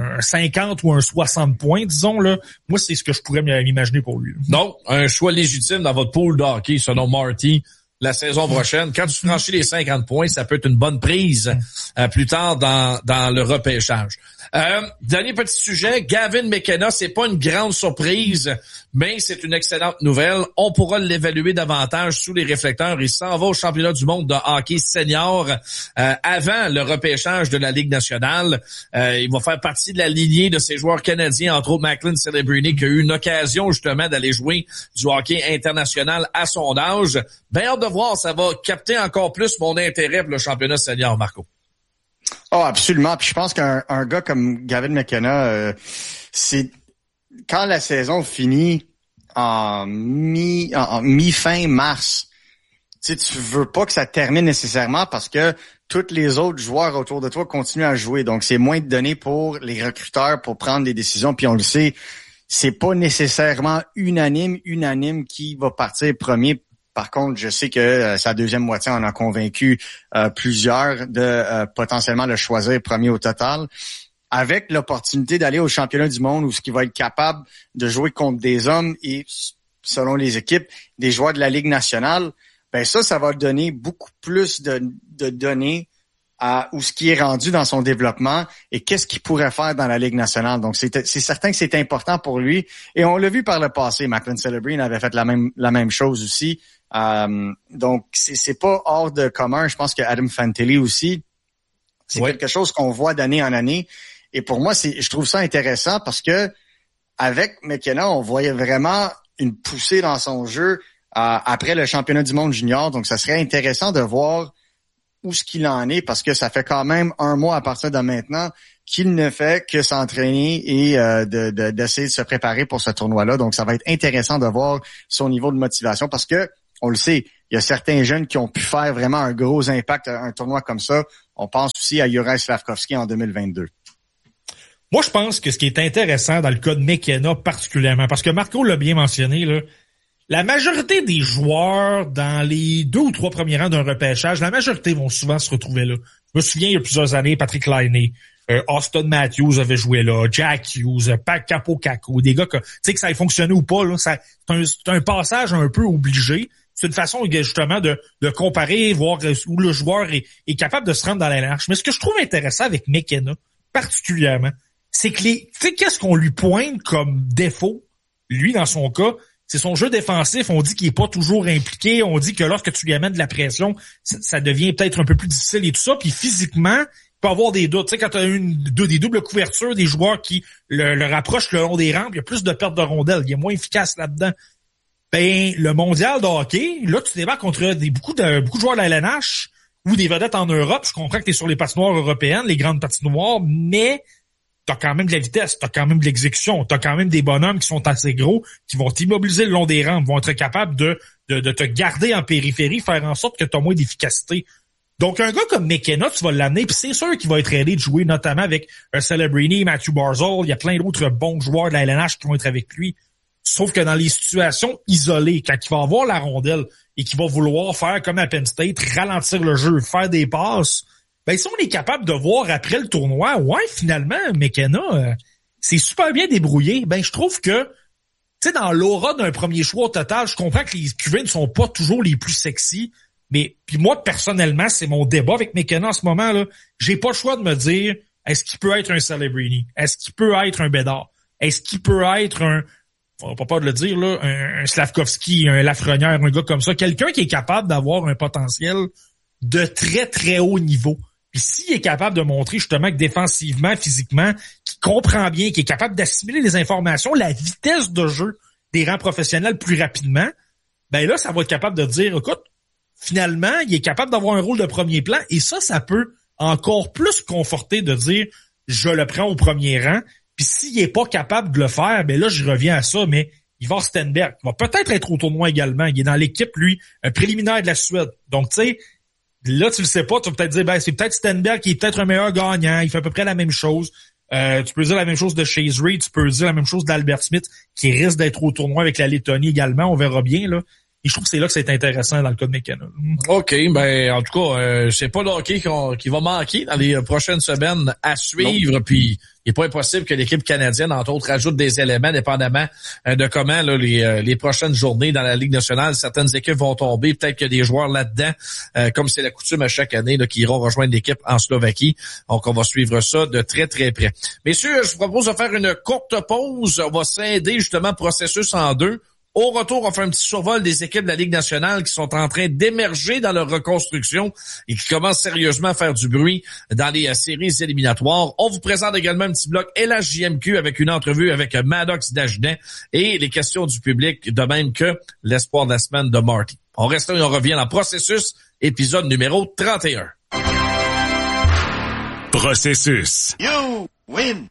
50 ou un 60 points, disons. Là. Moi, c'est ce que je pourrais m'imaginer pour lui. Donc, un choix légitime dans votre pool de hockey, selon Marty, la saison prochaine. Quand tu franchis les 50 points, ça peut être une bonne prise plus tard dans le repêchage. Dernier petit sujet, Gavin McKenna, c'est pas une grande surprise, mais c'est une excellente nouvelle. On pourra l'évaluer davantage sous les réflecteurs. Il s'en va au championnat du monde de hockey senior avant le repêchage de la Ligue nationale. Il va faire partie de la lignée de ces joueurs canadiens, entre autres Macklin Celebrini, qui a eu une occasion justement d'aller jouer du hockey international à son âge. Bien hâte de voir, ça va capter encore plus mon intérêt pour le championnat senior, Marco. Oh, absolument. Puis je pense qu'un gars comme Gavin McKenna, c'est quand la saison finit en mi-fin mars. Tu sais, tu veux pas que ça termine nécessairement parce que tous les autres joueurs autour de toi continuent à jouer. Donc, c'est moins de données pour les recruteurs pour prendre des décisions. Puis on le sait, c'est pas nécessairement unanime qui va partir premier. Par contre, je sais que sa deuxième moitié en a convaincu plusieurs de potentiellement le choisir premier au total. Avec l'opportunité d'aller au championnat du monde où ce qui va être capable de jouer contre des hommes et, selon les équipes, des joueurs de la Ligue nationale, ben ça va donner beaucoup plus de données à où ce qui est rendu dans son développement et qu'est-ce qu'il pourrait faire dans la Ligue nationale. Donc, c'est certain que c'est important pour lui. Et on l'a vu par le passé. Macklin Celebrini avait fait la même chose aussi. Donc, c'est pas hors de commun. Je pense que Adam Fantilli aussi, c'est quelque chose qu'on voit d'année en année. Et pour moi, je trouve ça intéressant parce que avec McKenna, on voyait vraiment une poussée dans son jeu après le championnat du monde junior. Donc, ça serait intéressant de voir où ce qu'il en est parce que ça fait quand même 1 mois à partir de maintenant qu'il ne fait que s'entraîner et d'essayer de se préparer pour ce tournoi-là. Donc, ça va être intéressant de voir son niveau de motivation parce que, on le sait, il y a certains jeunes qui ont pu faire vraiment un gros impact à un tournoi comme ça. On pense aussi à Juraj Slafkovský en 2022. Moi, je pense que ce qui est intéressant dans le cas de McKenna particulièrement, parce que Marco l'a bien mentionné, là, la majorité des joueurs dans les 2 ou 3 premiers rangs d'un repêchage, la majorité vont souvent se retrouver là. Je me souviens, il y a plusieurs années, Patrick Laine, Austin Matthews avait joué là, Jack Hughes, Pat Capo-Caco, des gars que, tu sais, que ça ait fonctionné ou pas, là, c'est un passage un peu obligé. C'est une façon, justement, de comparer, voir où le joueur est capable de se rendre dans la LNH. Mais ce que je trouve intéressant avec McKenna, particulièrement, c'est que tu sais, qu'est-ce qu'on lui pointe comme défaut, lui, dans son cas, c'est son jeu défensif. On dit qu'il est pas toujours impliqué. On dit que lorsque tu lui amènes de la pression, ça devient peut-être un peu plus difficile et tout ça. Puis physiquement, il peut avoir des doutes. Tu sais, quand tu as des doubles couvertures, des joueurs qui le rapprochent le long des rampes, il y a plus de pertes de rondelles. Il est moins efficace là-dedans. Ben, le mondial de hockey, là, tu débarques contre beaucoup de joueurs de la LNH ou des vedettes en Europe. Je comprends que tu es sur les patinoires européennes, les grandes patinoires, mais t'as quand même de la vitesse, t'as quand même de l'exécution, t'as quand même des bonhommes qui sont assez gros, qui vont t'immobiliser le long des rampes, vont être capables de te garder en périphérie, faire en sorte que t'as moins d'efficacité. Donc, un gars comme McKenna, tu vas l'amener, puis c'est sûr qu'il va être aidé de jouer notamment avec Celebrini, Matthew Barzal, il y a plein d'autres bons joueurs de la LNH qui vont être avec lui. Sauf que dans les situations isolées, quand il va avoir la rondelle et qu'il va vouloir faire comme à Penn State, ralentir le jeu, faire des passes, ben si on est capable de voir après le tournoi, ouais, finalement, McKenna, c'est super bien débrouillé. Ben je trouve que, tu sais, dans l'aura d'un premier choix au total, je comprends que les QV ne sont pas toujours les plus sexy, mais puis moi, personnellement, c'est mon débat avec McKenna en ce moment, là. J'ai pas le choix de me dire, est-ce qu'il peut être un Celebrini? Est-ce qu'il peut être un Bédard? Est-ce qu'il peut être on va pas de le dire, là, un Slafkovský, un Lafrenière, un gars comme ça, quelqu'un qui est capable d'avoir un potentiel de très, très haut niveau. Puis s'il est capable de montrer justement que défensivement, physiquement, qu'il comprend bien, qu'il est capable d'assimiler les informations, la vitesse de jeu des rangs professionnels plus rapidement, ben là, ça va être capable de dire, écoute, finalement, il est capable d'avoir un rôle de premier plan, et ça peut encore plus conforter de dire, je le prends au premier rang. Puis s'il est pas capable de le faire, ben là, je reviens à ça, mais Ivar Stenberg va peut-être être au tournoi également. Il est dans l'équipe, lui, un préliminaire de la Suède. Donc, tu sais, là, tu le sais pas, tu vas peut-être dire, ben, c'est peut-être Stenberg qui est peut-être un meilleur gagnant, il fait à peu près la même chose. Tu peux dire la même chose de Chase Reed, tu peux dire la même chose d'Albert Smith, qui risque d'être au tournoi avec la Lettonie également, on verra bien, là. Et je trouve que c'est là que c'est intéressant dans le cas de McKenna. OK, ben en tout cas, c'est pas le hockey qui va manquer dans les prochaines semaines à suivre. Non. Puis il n'est pas impossible que l'équipe canadienne, entre autres, ajoute des éléments dépendamment de comment là, les prochaines journées dans la Ligue nationale, certaines équipes vont tomber. Peut-être qu'il y a des joueurs là-dedans, comme c'est la coutume à chaque année, là, qui iront rejoindre l'équipe en Slovaquie. Donc on va suivre ça de très, très près. Messieurs, je vous propose de faire une courte pause. On va scinder justement processus en deux. Au retour, on fait un petit survol des équipes de la Ligue nationale qui sont en train d'émerger dans leur reconstruction et qui commencent sérieusement à faire du bruit dans les séries éliminatoires. On vous présente également un petit bloc LHJMQ avec une entrevue avec Maddox Dagenet et les questions du public, de même que l'espoir de la semaine de Marty. On reste là et on revient dans Processus, épisode numéro 31. Processus. You win!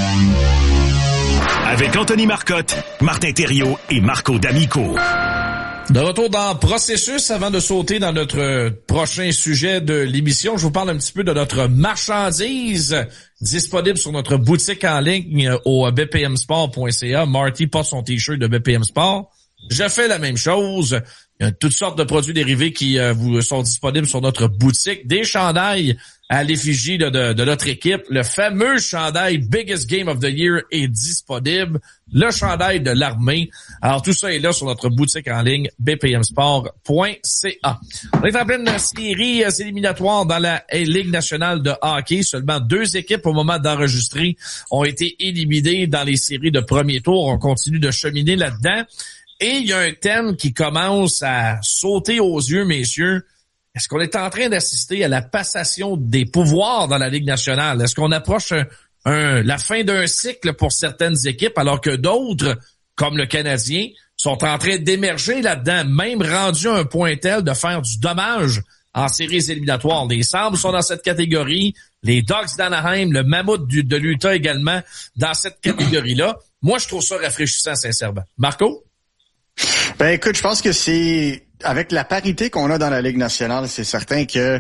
Avec Anthony Marcotte, Martin Thériault et Marco D'Amico. De retour dans Processus, avant de sauter dans notre prochain sujet de l'émission, je vous parle un petit peu de notre marchandise disponible sur notre boutique en ligne au bpmsport.ca. Marty porte son t-shirt de BPM Sport. Je fais la même chose. Il y a toutes sortes de produits dérivés qui vous sont disponibles sur notre boutique. Des chandails à l'effigie de notre équipe. Le fameux chandail Biggest Game of the Year est disponible. Le chandail de l'armée. Alors, tout ça est là sur notre boutique en ligne, bpmsport.ca. On est en pleine série éliminatoire dans la Ligue nationale de hockey. Seulement 2 équipes au moment d'enregistrer ont été éliminées dans les séries de premier tour. On continue de cheminer là-dedans. Et il y a un thème qui commence à sauter aux yeux, messieurs. Est-ce qu'on est en train d'assister à la passation des pouvoirs dans la Ligue nationale? Est-ce qu'on approche la fin d'un cycle pour certaines équipes, alors que d'autres, comme le Canadien, sont en train d'émerger là-dedans, même rendus à un point tel de faire du dommage en séries éliminatoires. Les Sabres sont dans cette catégorie, les Ducks d'Anaheim, le Mammouth de l'Utah également dans cette catégorie-là. Moi, je trouve ça rafraîchissant, sincèrement. Marco? Ben écoute, je pense que c'est avec la parité qu'on a dans la Ligue nationale, c'est certain que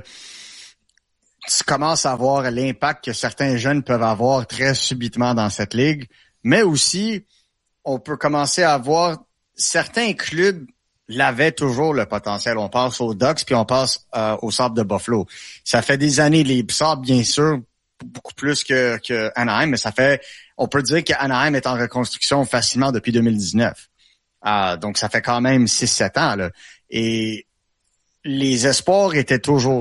tu commences à voir l'impact que certains jeunes peuvent avoir très subitement dans cette ligue, mais aussi on peut commencer à voir certains clubs l'avaient toujours le potentiel. On passe aux Ducks puis on passe aux Sabres de Buffalo. Ça fait des années, les Sabres bien sûr beaucoup plus que Anaheim, mais on peut dire qu'Anaheim est en reconstruction facilement depuis 2019. Donc ça fait quand même 6-7 ans là. Et les espoirs étaient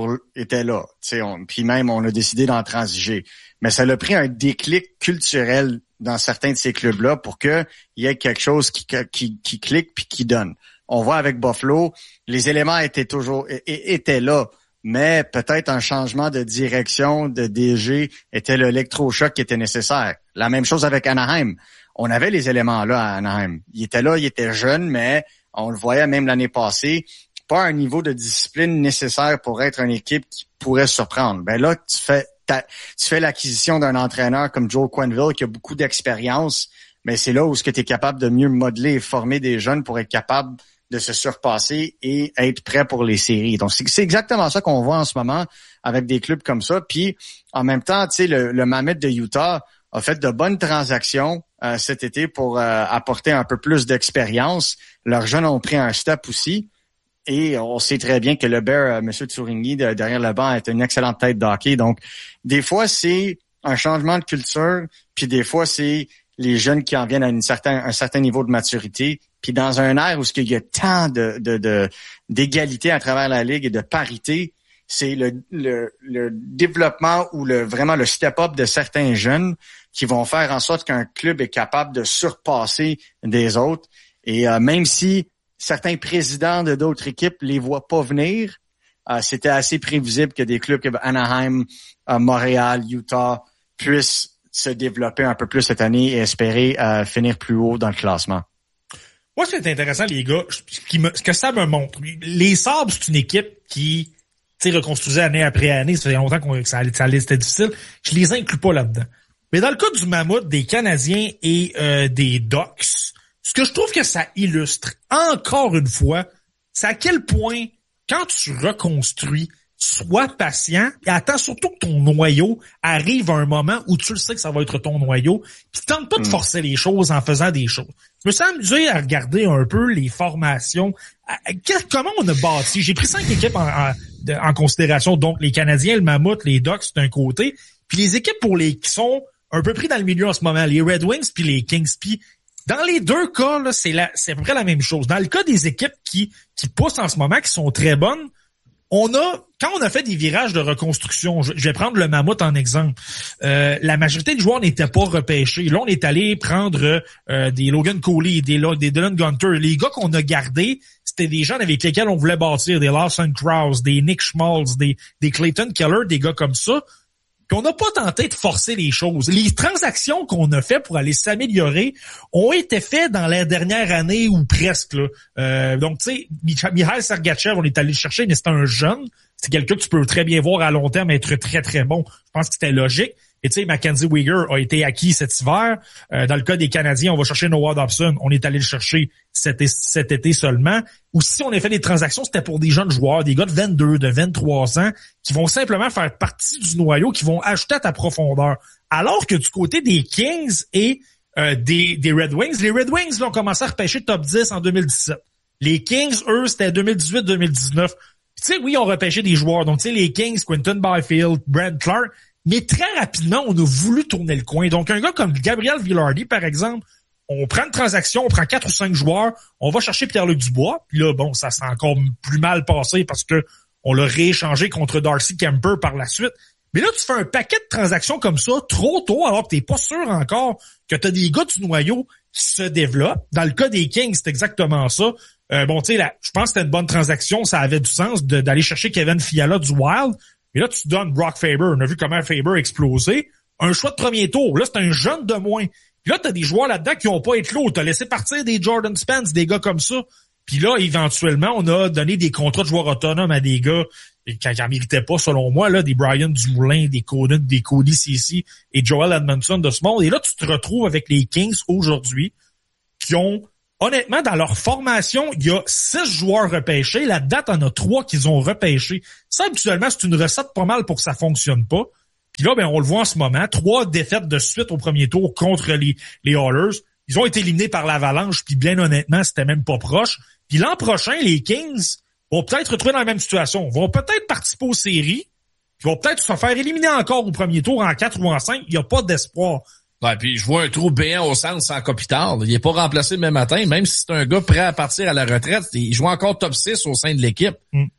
là. Puis même on a décidé d'en transiger. Mais ça a pris un déclic culturel dans certains de ces clubs-là pour qu'il y ait quelque chose qui clique puis qui donne. On voit avec Buffalo, les éléments étaient là, mais peut-être un changement de direction de DG était l'électrochoc qui était nécessaire. La même chose avec Anaheim. On avait les éléments là à Anaheim. Il était là, il était jeune, mais on le voyait même l'année passée, pas un niveau de discipline nécessaire pour être une équipe qui pourrait surprendre. Ben là, tu fais l'acquisition d'un entraîneur comme Joe Quenneville qui a beaucoup d'expérience, mais c'est là où tu es capable de mieux modeler et former des jeunes pour être capable de se surpasser et être prêt pour les séries. Donc, c'est exactement ça qu'on voit en ce moment avec des clubs comme ça. Puis, en même temps, tu sais, le Mammoth de Utah a fait de bonnes transactions cet été pour apporter un peu plus d'expérience. Leurs jeunes ont pris un step aussi. Et on sait très bien que le Bear, M. Tsurigny, derrière le banc, est une excellente tête de hockey. Donc, des fois, c'est un changement de culture, puis des fois, c'est les jeunes qui en viennent à un certain niveau de maturité. Puis dans un air où il y a tant d'égalité à travers la Ligue et de parité, c'est le développement ou vraiment le step-up de certains jeunes qui vont faire en sorte qu'un club est capable de surpasser des autres. Et même si certains présidents de d'autres équipes les voient pas venir, c'était assez prévisible que des clubs comme Anaheim, Montréal, Utah puissent se développer un peu plus cette année et espérer finir plus haut dans le classement. Moi, c'est intéressant, les gars, ce que ça me montre. Les Sabres, c'est une équipe qui reconstruisait année après année. Ça fait longtemps que ça c'était difficile. Je les inclus pas là-dedans. Mais dans le cas du Mammouth, des Canadiens et des Ducks, ce que je trouve que ça illustre, encore une fois, c'est à quel point, quand tu reconstruis, sois patient et attends surtout que ton noyau arrive à un moment où tu le sais que ça va être ton noyau, puis tente pas de forcer les choses en faisant des choses. Je me suis amusé à regarder un peu les formations, comment on a bâti. J'ai pris 5 équipes en considération, donc les Canadiens, le Mammouth, les Ducks d'un côté, puis les équipes qui sont un peu pris dans le milieu en ce moment, les Red Wings puis les Kings. Puis dans les deux cas, là, c'est à peu près la même chose. Dans le cas des équipes qui poussent en ce moment, qui sont très bonnes, quand on a fait des virages de reconstruction, je vais prendre le Mammouth en exemple, la majorité des joueurs n'étaient pas repêchés. Là, on est allé prendre des Logan Cooley, des Dylan Gunter. Les gars qu'on a gardés, c'était des gens avec lesquels on voulait bâtir, des Lawson Krause, des Nick Schmaltz, des Clayton Keller, des gars comme ça. Puis on n'a pas tenté de forcer les choses. Les transactions qu'on a fait pour aller s'améliorer ont été faites dans la dernière année ou presque. Là. Donc, tu sais, Mikhail Sergachev, on est allé le chercher, mais c'est un jeune. C'est quelqu'un que tu peux très bien voir à long terme être très, très bon. Je pense que c'était logique. Et tu sais, Mackenzie Weegar a été acquis cet hiver. Dans le cas des Canadiens, on va chercher Noah Dobson. On est allé le chercher cet été seulement. Ou si on a fait des transactions, c'était pour des jeunes joueurs, des gars de 22, de 23 ans, qui vont simplement faire partie du noyau, qui vont ajouter à ta profondeur. Alors que du côté des Kings et des Red Wings, les Red Wings là, ont commencé à repêcher top 10 en 2017. Les Kings, eux, c'était 2018-2019. Tu sais, oui, on repêché des joueurs. Donc, tu sais, les Kings, Quinton Byfield, Brad Clark. Mais très rapidement, on a voulu tourner le coin. Donc, un gars comme Gabriel Vilardi, par exemple, on prend une transaction, on prend 4 ou 5 joueurs, on va chercher Pierre-Luc Dubois. Puis là, bon, ça s'est encore plus mal passé parce que on l'a rééchangé contre Darcy Kemper par la suite. Mais là, tu fais un paquet de transactions comme ça trop tôt, alors que t'es pas sûr encore que t'as des gars du noyau qui se développent. Dans le cas des Kings, c'est exactement ça. Bon, tu sais, je pense que c'était une bonne transaction. Ça avait du sens d'aller chercher Kevin Fiala du Wild. Et là, tu donnes Brock Faber. On a vu comment Faber a explosé. un choix de premier tour. Là, c'est un jeune de moins. Puis là, t'as des joueurs là-dedans qui ont pas été lourds. T'as laissé partir des Jordan Spence, des gars comme ça. Puis là, éventuellement, on a donné des contrats de joueurs autonomes à des gars qui n'en méritaient pas, selon moi, là, des Brian Dumoulin, des Cody Ceci et Joel Edmondson de ce monde. Et là, tu te retrouves avec les Kings aujourd'hui qui ont, honnêtement, dans leur formation, il y a 6 joueurs repêchés. La date en a 3 qu'ils ont repêchés. Ça, habituellement, c'est une recette pas mal pour que ça fonctionne pas. Puis là, ben, on le voit en ce moment. 3 défaites de suite au premier tour contre les Oilers. Ils ont été éliminés par l'Avalanche, puis bien honnêtement, c'était même pas proche. Puis l'an prochain, les Kings vont peut-être se retrouver dans la même situation. Vont peut-être participer aux séries, puis vont peut-être se faire éliminer encore au premier tour en 4 ou en 5. Il n'y a pas d'espoir. Ouais, puis je vois un trou béant au centre sans Kopitar. Il est pas remplacé le même matin, même si c'est un gars prêt à partir à la retraite. Il joue encore top 6 au sein de l'équipe.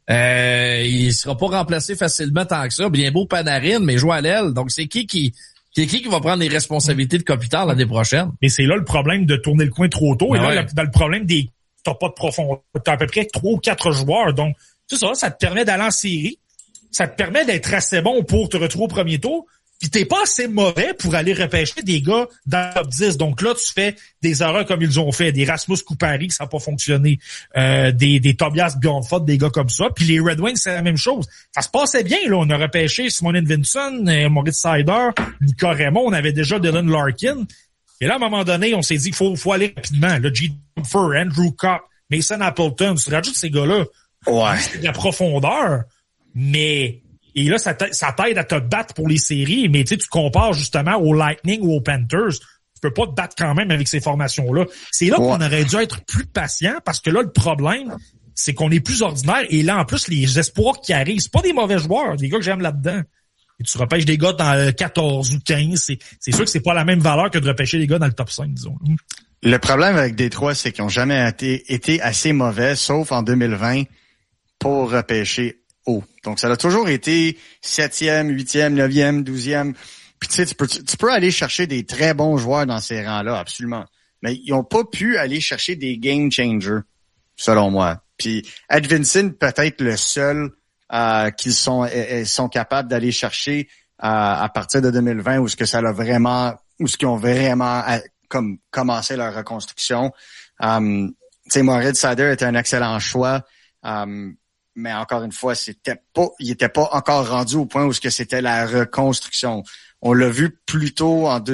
Il sera pas remplacé facilement tant que ça. Bien beau Panarin, mais il joue à l'aile. Donc c'est qui va prendre les responsabilités de Kopitar l'année prochaine? Mais c'est là le problème de tourner le coin trop tôt. Ben et là, dans le problème des... T'as pas de profondeur. T'as à peu près 3 ou 4 joueurs. Donc, c'est ça te permet d'aller en série. Ça te permet d'être assez bon pour te retrouver au premier tour. Puis t'es pas assez mauvais pour aller repêcher des gars dans le top 10. Donc là, tu fais des erreurs comme ils ont fait. Des Rasmus Kupari, ça n'a pas fonctionné. Des Tobias Bjornfot, des gars comme ça. Puis les Red Wings, c'est la même chose. Ça se passait bien, là. On a repêché Simon Vinson, Moritz Seider, Nicolas Raymond. On avait déjà Dylan Larkin. Et là, à un moment donné, on s'est dit qu'il faut aller rapidement. Là, G. Dunfer, Andrew Copp, Mason Appleton, tu rajoutes ces gars-là. Ouais. C'est de la profondeur. Mais... Et là, ça t'aide à te battre pour les séries, mais tu compares justement au Lightning ou aux Panthers, tu peux pas te battre quand même avec ces formations-là. C'est là qu'on aurait dû être plus patient, parce que là, le problème, c'est qu'on est plus ordinaire, et là, en plus, les espoirs qui arrivent, c'est pas des mauvais joueurs, des gars que j'aime là-dedans. Et tu repêches des gars dans 14 ou 15, c'est sûr que c'est pas la même valeur que de repêcher des gars dans le top 5, disons. Le problème avec Détroit, c'est qu'ils ont jamais été assez mauvais, sauf en 2020, pour repêcher haut. Donc, ça a toujours été 7e, 8e, 9e, 12e. Puis, tu sais, tu peux aller chercher des très bons joueurs dans ces rangs-là, absolument. Mais ils ont pas pu aller chercher des game changers, selon moi. Puis, Edvinson, peut-être le seul qu'ils sont capables d'aller chercher à partir de 2020, où ce que ça l'a vraiment, où ce qu'ils ont vraiment comme commencé leur reconstruction. Tu sais, Moritz Seider était un excellent choix. Mais encore une fois, il était pas encore rendu au point où ce que c'était la reconstruction. On l'a vu plus tôt en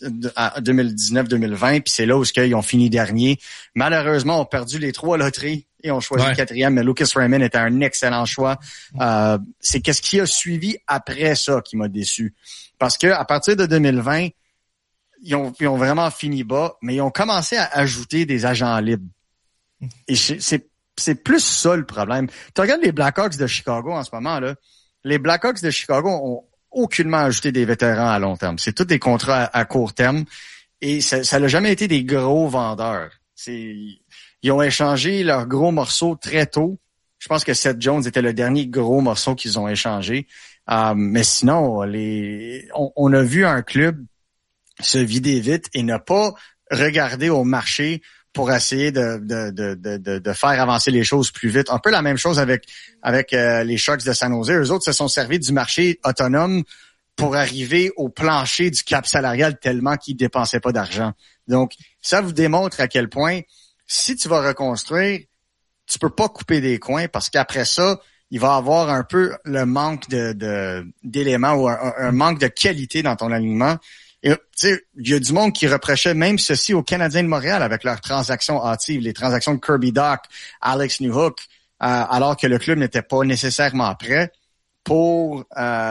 2019-2020, puis c'est là où ils ont fini dernier. Malheureusement, on a perdu les 3 loteries et on choisit le 4e, mais Lucas Raymond était un excellent choix. C'est qu'est-ce qui a suivi après ça qui m'a déçu. Parce que à partir de 2020, ils ont vraiment fini bas, mais ils ont commencé à ajouter des agents libres. Et c'est plus ça le problème. Tu regardes les Blackhawks de Chicago en ce moment, là. Les Blackhawks de Chicago ont aucunement ajouté des vétérans à long terme. C'est tous des contrats à court terme. Et ça n'a jamais été des gros vendeurs. Ils ont échangé leurs gros morceaux très tôt. Je pense que Seth Jones était le dernier gros morceau qu'ils ont échangé. Mais sinon, on a vu un club se vider vite et ne pas regarder au marché pour essayer de faire avancer les choses plus vite. Un peu la même chose avec les Sharks de San Jose. Eux autres se sont servis du marché autonome pour arriver au plancher du cap salarial tellement qu'ils dépensaient pas d'argent. Donc, ça vous démontre à quel point, si tu vas reconstruire, tu peux pas couper des coins parce qu'après ça, il va avoir un peu le manque d'éléments ou un manque de qualité dans ton alignement. Et, tu sais, il y a du monde qui reprochait même ceci aux Canadiens de Montréal avec leurs transactions hâtives, les transactions de Kirby Dach, Alex Newhook, alors que le club n'était pas nécessairement prêt pour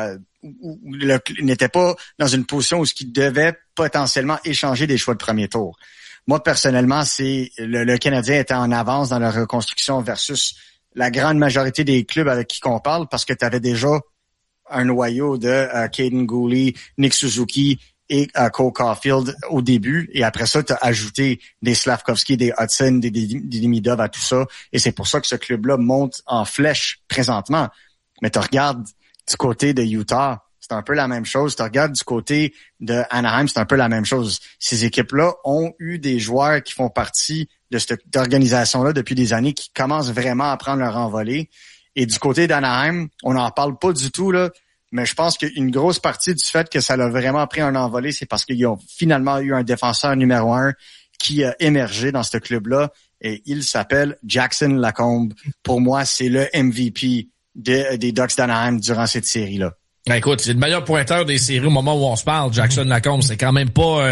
n'était pas dans une position où ce qu'il devait potentiellement échanger des choix de premier tour. Moi, personnellement, c'est le Canadien était en avance dans la reconstruction versus la grande majorité des clubs avec qui qu'on parle parce que tu avais déjà un noyau de Caden Gooley, Nick Suzuki et Cole Caulfield au début. Et après ça, tu as ajouté des Slavkovski, des Hudson, des Demidov à tout ça. Et c'est pour ça que ce club-là monte en flèche présentement. Mais tu regardes du côté de Utah, c'est un peu la même chose. Tu regardes du côté de Anaheim, c'est un peu la même chose. Ces équipes-là ont eu des joueurs qui font partie de cette organisation-là depuis des années, qui commencent vraiment à prendre leur envolée. Et du côté d'Anaheim, on n'en parle pas du tout, là, mais je pense qu'une grosse partie du fait que ça l'a vraiment pris un envolé, c'est parce qu'ils ont finalement eu un défenseur numéro 1 qui a émergé dans ce club-là, et il s'appelle Jackson Lacombe. Pour moi, c'est le MVP des Ducks d'Anaheim durant cette série-là. Ben écoute, c'est le meilleur pointeur des séries au moment où on se parle. Jackson Lacombe, c'est quand même pas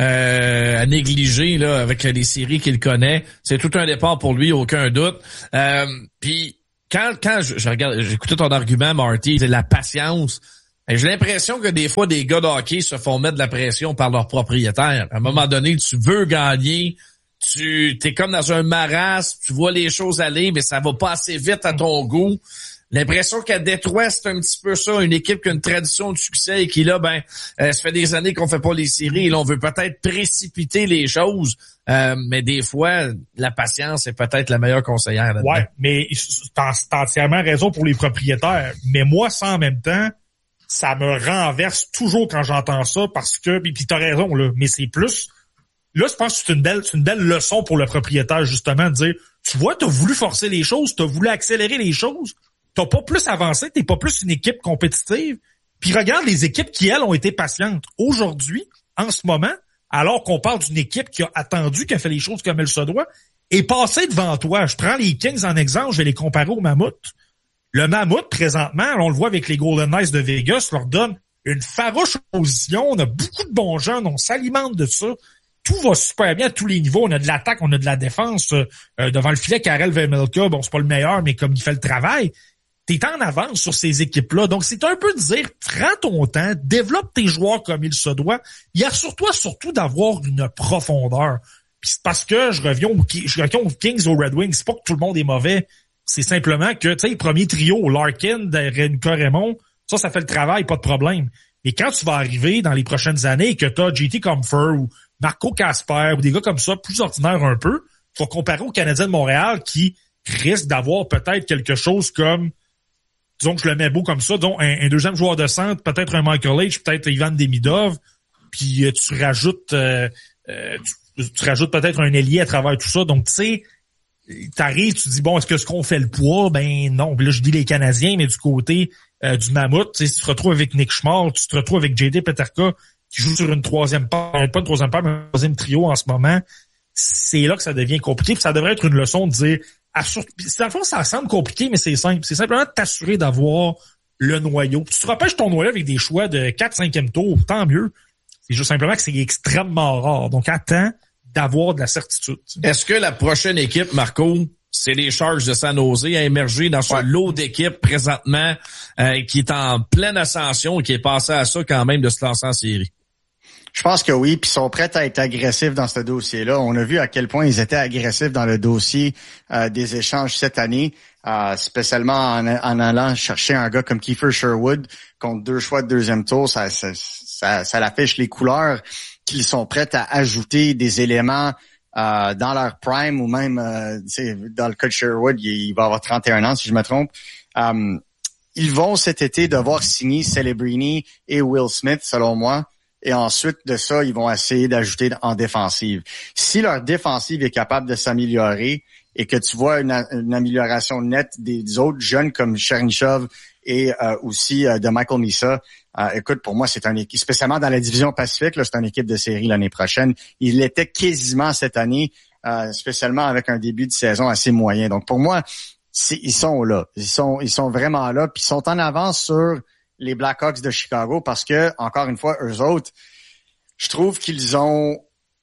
à négliger là avec les séries qu'il connaît. C'est tout un départ pour lui, aucun doute. Puis quand je regarde, j'écoutais ton argument, Marty, c'est la patience. Et j'ai l'impression que des fois, des gars de hockey se font mettre de la pression par leur propriétaire. À un moment donné, tu veux gagner, t'es comme dans un marasme, tu vois les choses aller, mais ça va pas assez vite à ton goût. L'impression qu'à Détroit, c'est un petit peu ça, une équipe qui a une tradition de succès et qui là, ça fait des années qu'on fait pas les séries et là, on veut peut-être précipiter les choses, mais des fois, la patience est peut-être la meilleure conseillère là-dedans. Ouais, mais t'as entièrement raison pour les propriétaires. Mais moi, ça en même temps, ça me renverse toujours quand j'entends ça parce que, puis t'as raison là, mais c'est plus. Là, je pense que c'est une belle leçon pour le propriétaire justement de dire, tu vois, t'as voulu forcer les choses, t'as voulu accélérer les choses. T'as pas plus avancé, t'es pas plus une équipe compétitive. Puis regarde les équipes qui, elles, ont été patientes. Aujourd'hui, en ce moment, alors qu'on parle d'une équipe qui a attendu, qui a fait les choses comme elle se doit, est passée devant toi. Je prends les Kings en exemple, je vais les comparer au Mammouth. Le Mammouth, présentement, on le voit avec les Golden Knights de Vegas, leur donne une farouche position. On a beaucoup de bons jeunes, on s'alimente de ça. Tout va super bien à tous les niveaux. On a de l'attaque, on a de la défense. Devant le filet, Karel Vejmelka, bon, c'est pas le meilleur, mais comme il fait le travail, t'es en avance sur ces équipes-là. Donc, c'est un peu de dire, prends ton temps, développe tes joueurs comme il se doit. Il y a sur toi surtout d'avoir une profondeur. Puis c'est parce que je reviens aux Kings, aux Red Wings. C'est pas que tout le monde est mauvais. C'est simplement que, tu sais, le premier trio, Larkin, Renka, Raymond, ça fait le travail, pas de problème. Mais quand tu vas arriver dans les prochaines années et que t'as JT Compher ou Marco Casper ou des gars comme ça, plus ordinaires un peu, tu vas comparer aux Canadiens de Montréal qui risquent d'avoir peut-être quelque chose comme, disons que je le mets beau comme ça, disons un deuxième joueur de centre, peut-être un Michael H, peut-être Ivan Demidov, puis tu rajoutes peut-être un ailier à travers tout ça. Donc, tu sais, t'arrives, tu dis, bon, est-ce qu'on fait le poids? Ben non. Puis là, je dis les Canadiens, mais du côté du Mammouth, tu sais, si tu te retrouves avec Nick Schmall, tu te retrouves avec JD Peterka, qui joue sur une troisième paire, pas une troisième paire, mais un troisième trio en ce moment, c'est là que ça devient compliqué. Puis ça devrait être une leçon de dire, dans le fond, ça semble compliqué, mais c'est simple. C'est simplement de t'assurer d'avoir le noyau. Puis tu te repêches ton noyau avec des choix de 4-5e tour, tant mieux. C'est juste simplement que c'est extrêmement rare. Donc, attends d'avoir de la certitude. Est-ce que la prochaine équipe, Marco, c'est les Sharks de San Jose à émerger dans ce lot d'équipes présentement qui est en pleine ascension et qui est passé à ça quand même de se lancer en série? Je pense que oui, puis ils sont prêts à être agressifs dans ce dossier-là. On a vu à quel point ils étaient agressifs dans le dossier des échanges cette année, spécialement en allant chercher un gars comme Kiefer Sherwood contre 2 choix de deuxième tour. Ça affiche les couleurs qu'ils sont prêts à ajouter des éléments dans leur prime ou même dans le cas de Sherwood, il va avoir 31 ans si je me trompe. Ils vont cet été devoir signer Celebrini et Will Smith, selon moi. Et ensuite de ça, ils vont essayer d'ajouter en défensive. Si leur défensive est capable de s'améliorer et que tu vois une amélioration nette des autres jeunes comme Chernyshov et aussi de Michael Misa, écoute, pour moi, c'est une équipe, spécialement dans la division Pacifique, là, c'est une équipe de série l'année prochaine. Il l'était quasiment cette année, spécialement avec un début de saison assez moyen. Donc pour moi, ils sont là. Ils sont vraiment là, puis ils sont en avance sur les Blackhawks de Chicago parce que, encore une fois, eux autres, je trouve qu'ils ont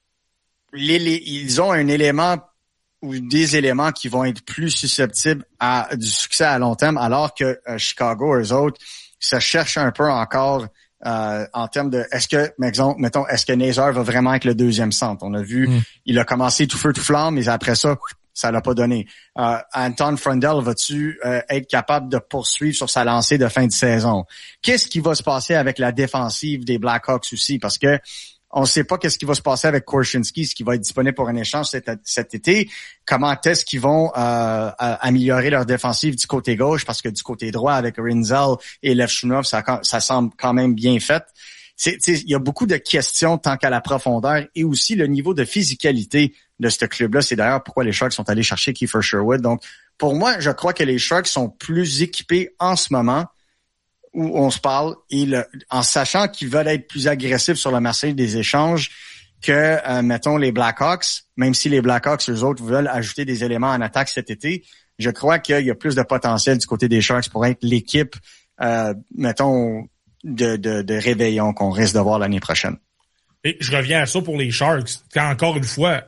un élément ou des éléments qui vont être plus susceptibles à du succès à long terme, alors que Chicago, eux autres, se cherchent un peu encore en termes de est-ce que Nazar va vraiment être le deuxième centre? On a vu, il a commencé tout feu tout flamme, mais après ça l'a pas donné. Anton Frundell, va-tu être capable de poursuivre sur sa lancée de fin de saison? Qu'est-ce qui va se passer avec la défensive des Blackhawks aussi? Parce que on ne sait pas qu'est-ce qui va se passer avec Korchinski, ce qui va être disponible pour un échange cet été. Comment est-ce qu'ils vont améliorer leur défensive du côté gauche? Parce que du côté droit, avec Rinzel et Levchunov, ça semble quand même bien fait. Il y a beaucoup de questions tant qu'à la profondeur et aussi le niveau de physicalité de ce club-là. C'est d'ailleurs pourquoi les Sharks sont allés chercher Kiefer Sherwood. Donc, pour moi, je crois que les Sharks sont plus équipés en ce moment où on se parle, et en sachant qu'ils veulent être plus agressifs sur le marché des échanges que, mettons, les Blackhawks, même si les Blackhawks, eux autres, veulent ajouter des éléments en attaque cet été, je crois qu'il y a plus de potentiel du côté des Sharks pour être l'équipe, mettons, de réveillon qu'on risque de voir l'année prochaine. Et je reviens à ça pour les Sharks. Encore une fois,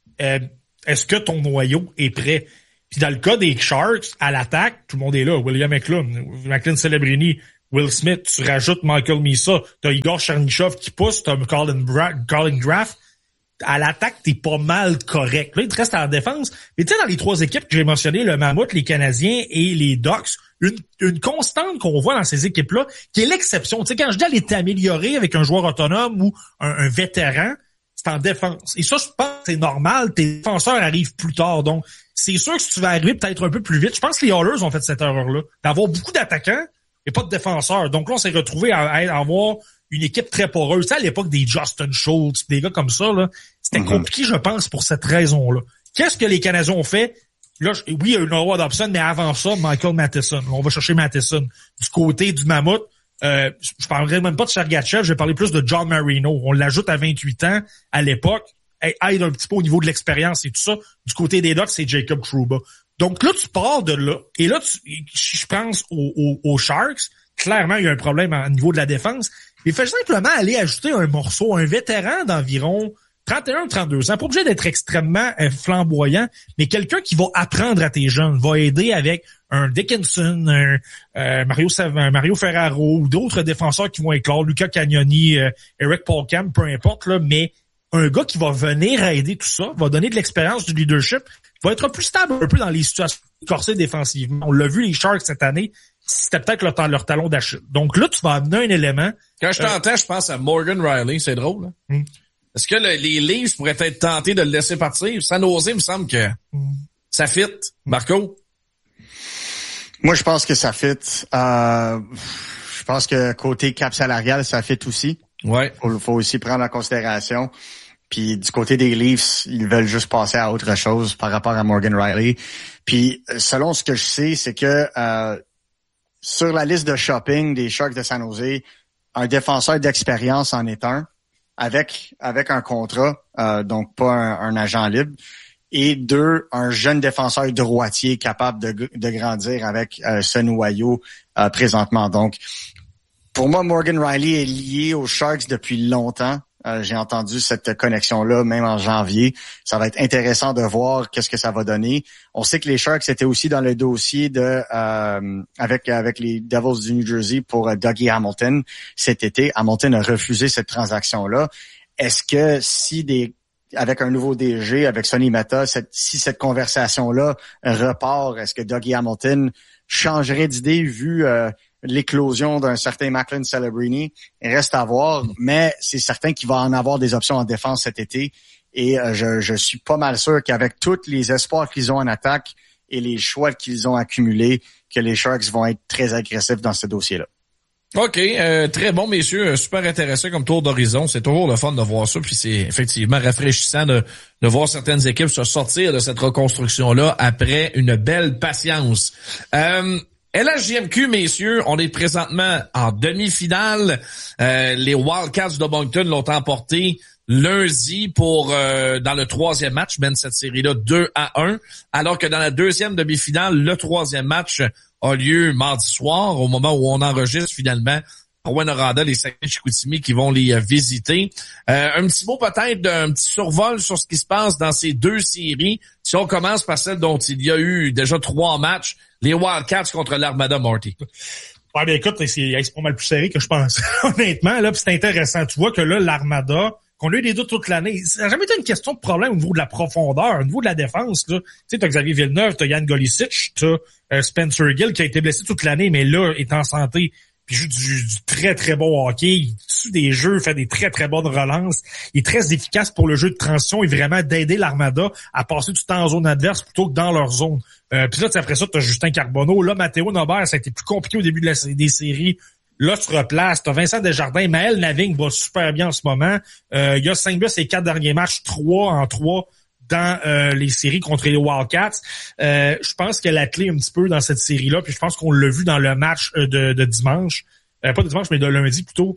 est-ce que ton noyau est prêt? Puis dans le cas des Sharks, à l'attaque, tout le monde est là. William McLean Celebrini, Will Smith, tu rajoutes Michael Misa, t'as Igor Chernyshov qui pousse, t'as Colin Graff. À l'attaque, t'es pas mal correct. Là, il te reste à la défense. Mais tu sais, dans les trois équipes que j'ai mentionnées, le Mammouth, les Canadiens et les Ducks, une constante qu'on voit dans ces équipes-là, qui est l'exception. Tu sais, quand je dis elle était améliorée avec un joueur autonome ou un vétéran, c'est en défense. Et ça, je pense que c'est normal. Tes défenseurs arrivent plus tard. Donc, c'est sûr que si tu vas arriver peut-être un peu plus vite, je pense que les Oilers ont fait cette erreur-là. D'avoir beaucoup d'attaquants et pas de défenseurs. Donc là, on s'est retrouvé à avoir une équipe très poreuse. Tu sais, à l'époque des Justin Schultz, des gars comme ça, là, c'était compliqué, je pense, pour cette raison-là. Qu'est-ce que les Canadiens ont fait? Là, oui, il y a eu Noah Dobson, mais avant ça, Michael Matheson. On va chercher Matheson. Du côté du Mammouth, je parlerai même pas de Sergachev, je vais parler plus de John Marino. On l'ajoute à 28 ans à l'époque. Aide un petit peu au niveau de l'expérience et tout ça. Du côté des Ducks, c'est Jacob Trouba. Donc là, tu pars de là. Et là, je pense aux Sharks. Clairement, il y a un problème au niveau de la défense. Il fait simplement aller ajouter un morceau, un vétéran d'environ 31 ou 32 ans. Pas obligé d'être extrêmement flamboyant, mais quelqu'un qui va apprendre à tes jeunes, va aider avec un Dickinson, un Mario Ferraro ou d'autres défenseurs qui vont éclore, Luca Cagnoni, Eric Paulkamp, peu importe, là, mais un gars qui va venir aider tout ça, va donner de l'expérience, du leadership, va être plus stable un peu dans les situations corsées défensivement. On l'a vu, les Sharks cette année, c'était peut-être leur talon d'Achille. Donc là, tu vas amener un élément. Quand je t'entends, je pense à Morgan Riley, c'est drôle. Hein? Est-ce que les Leafs pourraient être tentés de le laisser partir? Sans oser, il me semble que ça fit. Marco? Moi, je pense que ça fit. Je pense que côté cap salarial, ça fit aussi. Ouais. Faut aussi prendre en considération. Puis du côté des Leafs, ils veulent juste passer à autre chose par rapport à Morgan Riley. Puis selon ce que je sais, c'est que sur la liste de shopping des Sharks de San Jose, un défenseur d'expérience en est un, avec un contrat, donc pas un agent libre. Et deux, un jeune défenseur droitier capable de grandir avec ce noyau présentement. Donc, pour moi, Morgan Riley est lié aux Sharks depuis longtemps. J'ai entendu cette connexion-là, même en janvier. Ça va être intéressant de voir qu'est-ce que ça va donner. On sait que les Sharks étaient aussi dans le dossier avec les Devils du New Jersey pour Dougie Hamilton cet été. Hamilton a refusé cette transaction-là. Est-ce que avec un nouveau DG, avec Sonny Mehta, si cette conversation-là repart, est-ce que Dougie Hamilton changerait d'idée vu l'éclosion d'un certain Macklin Celebrini? Il reste à voir, mais c'est certain qu'il va en avoir des options en défense cet été. Et je suis pas mal sûr qu'avec tous les espoirs qu'ils ont en attaque et les choix qu'ils ont accumulés, que les Sharks vont être très agressifs dans ce dossier-là. OK, très bon, messieurs, super intéressant comme tour d'horizon. C'est toujours le fun de voir ça, puis c'est effectivement rafraîchissant de voir certaines équipes se sortir de cette reconstruction-là après une belle patience. LHJMQ, messieurs, on est présentement en demi-finale. Les Wildcats de Moncton l'ont emporté lundi pour dans le troisième match, mène cette série-là 2-1, alors que dans la deuxième demi-finale, le troisième match a lieu mardi soir, au moment où on enregistre finalement Rouyn-Noranda, les Saguenay-Chicoutimi qui vont les visiter. Un petit mot peut-être d'un petit survol sur ce qui se passe dans ces deux séries. Si on commence par celle dont il y a eu déjà 3 matchs, les Wildcats contre l'Armada, Marty. Ouais, bien écoute, c'est pas mal plus serré que je pense. Honnêtement, là, c'est intéressant. Tu vois que là, l'Armada, qu'on a eu des doutes toute l'année, ça n'a jamais été une question de problème au niveau de la profondeur, au niveau de la défense, là. Tu sais, t'as Xavier Villeneuve, t'as Jan Golicic, t'as Spencer Gill qui a été blessé toute l'année, mais là, est en santé, puis joue du très, très bon hockey. Il tue des jeux, fait des très, très bonnes relances. Il est très efficace pour le jeu de transition et vraiment d'aider l'Armada à passer du temps en zone adverse plutôt que dans leur zone. Puis là, après ça, t'as Justin Carbonneau. Là, Matteo Nobert, ça a été plus compliqué au début des séries. Là, tu replaces. T'as Vincent Desjardins. Maël Navigne va super bien en ce moment. Il y a 5 buts et 4 derniers matchs, 3 en 3 dans les séries contre les Wildcats. Je pense que la clé un petit peu dans cette série-là, puis je pense qu'on l'a vu dans le match de dimanche, pas de dimanche, mais de lundi plutôt,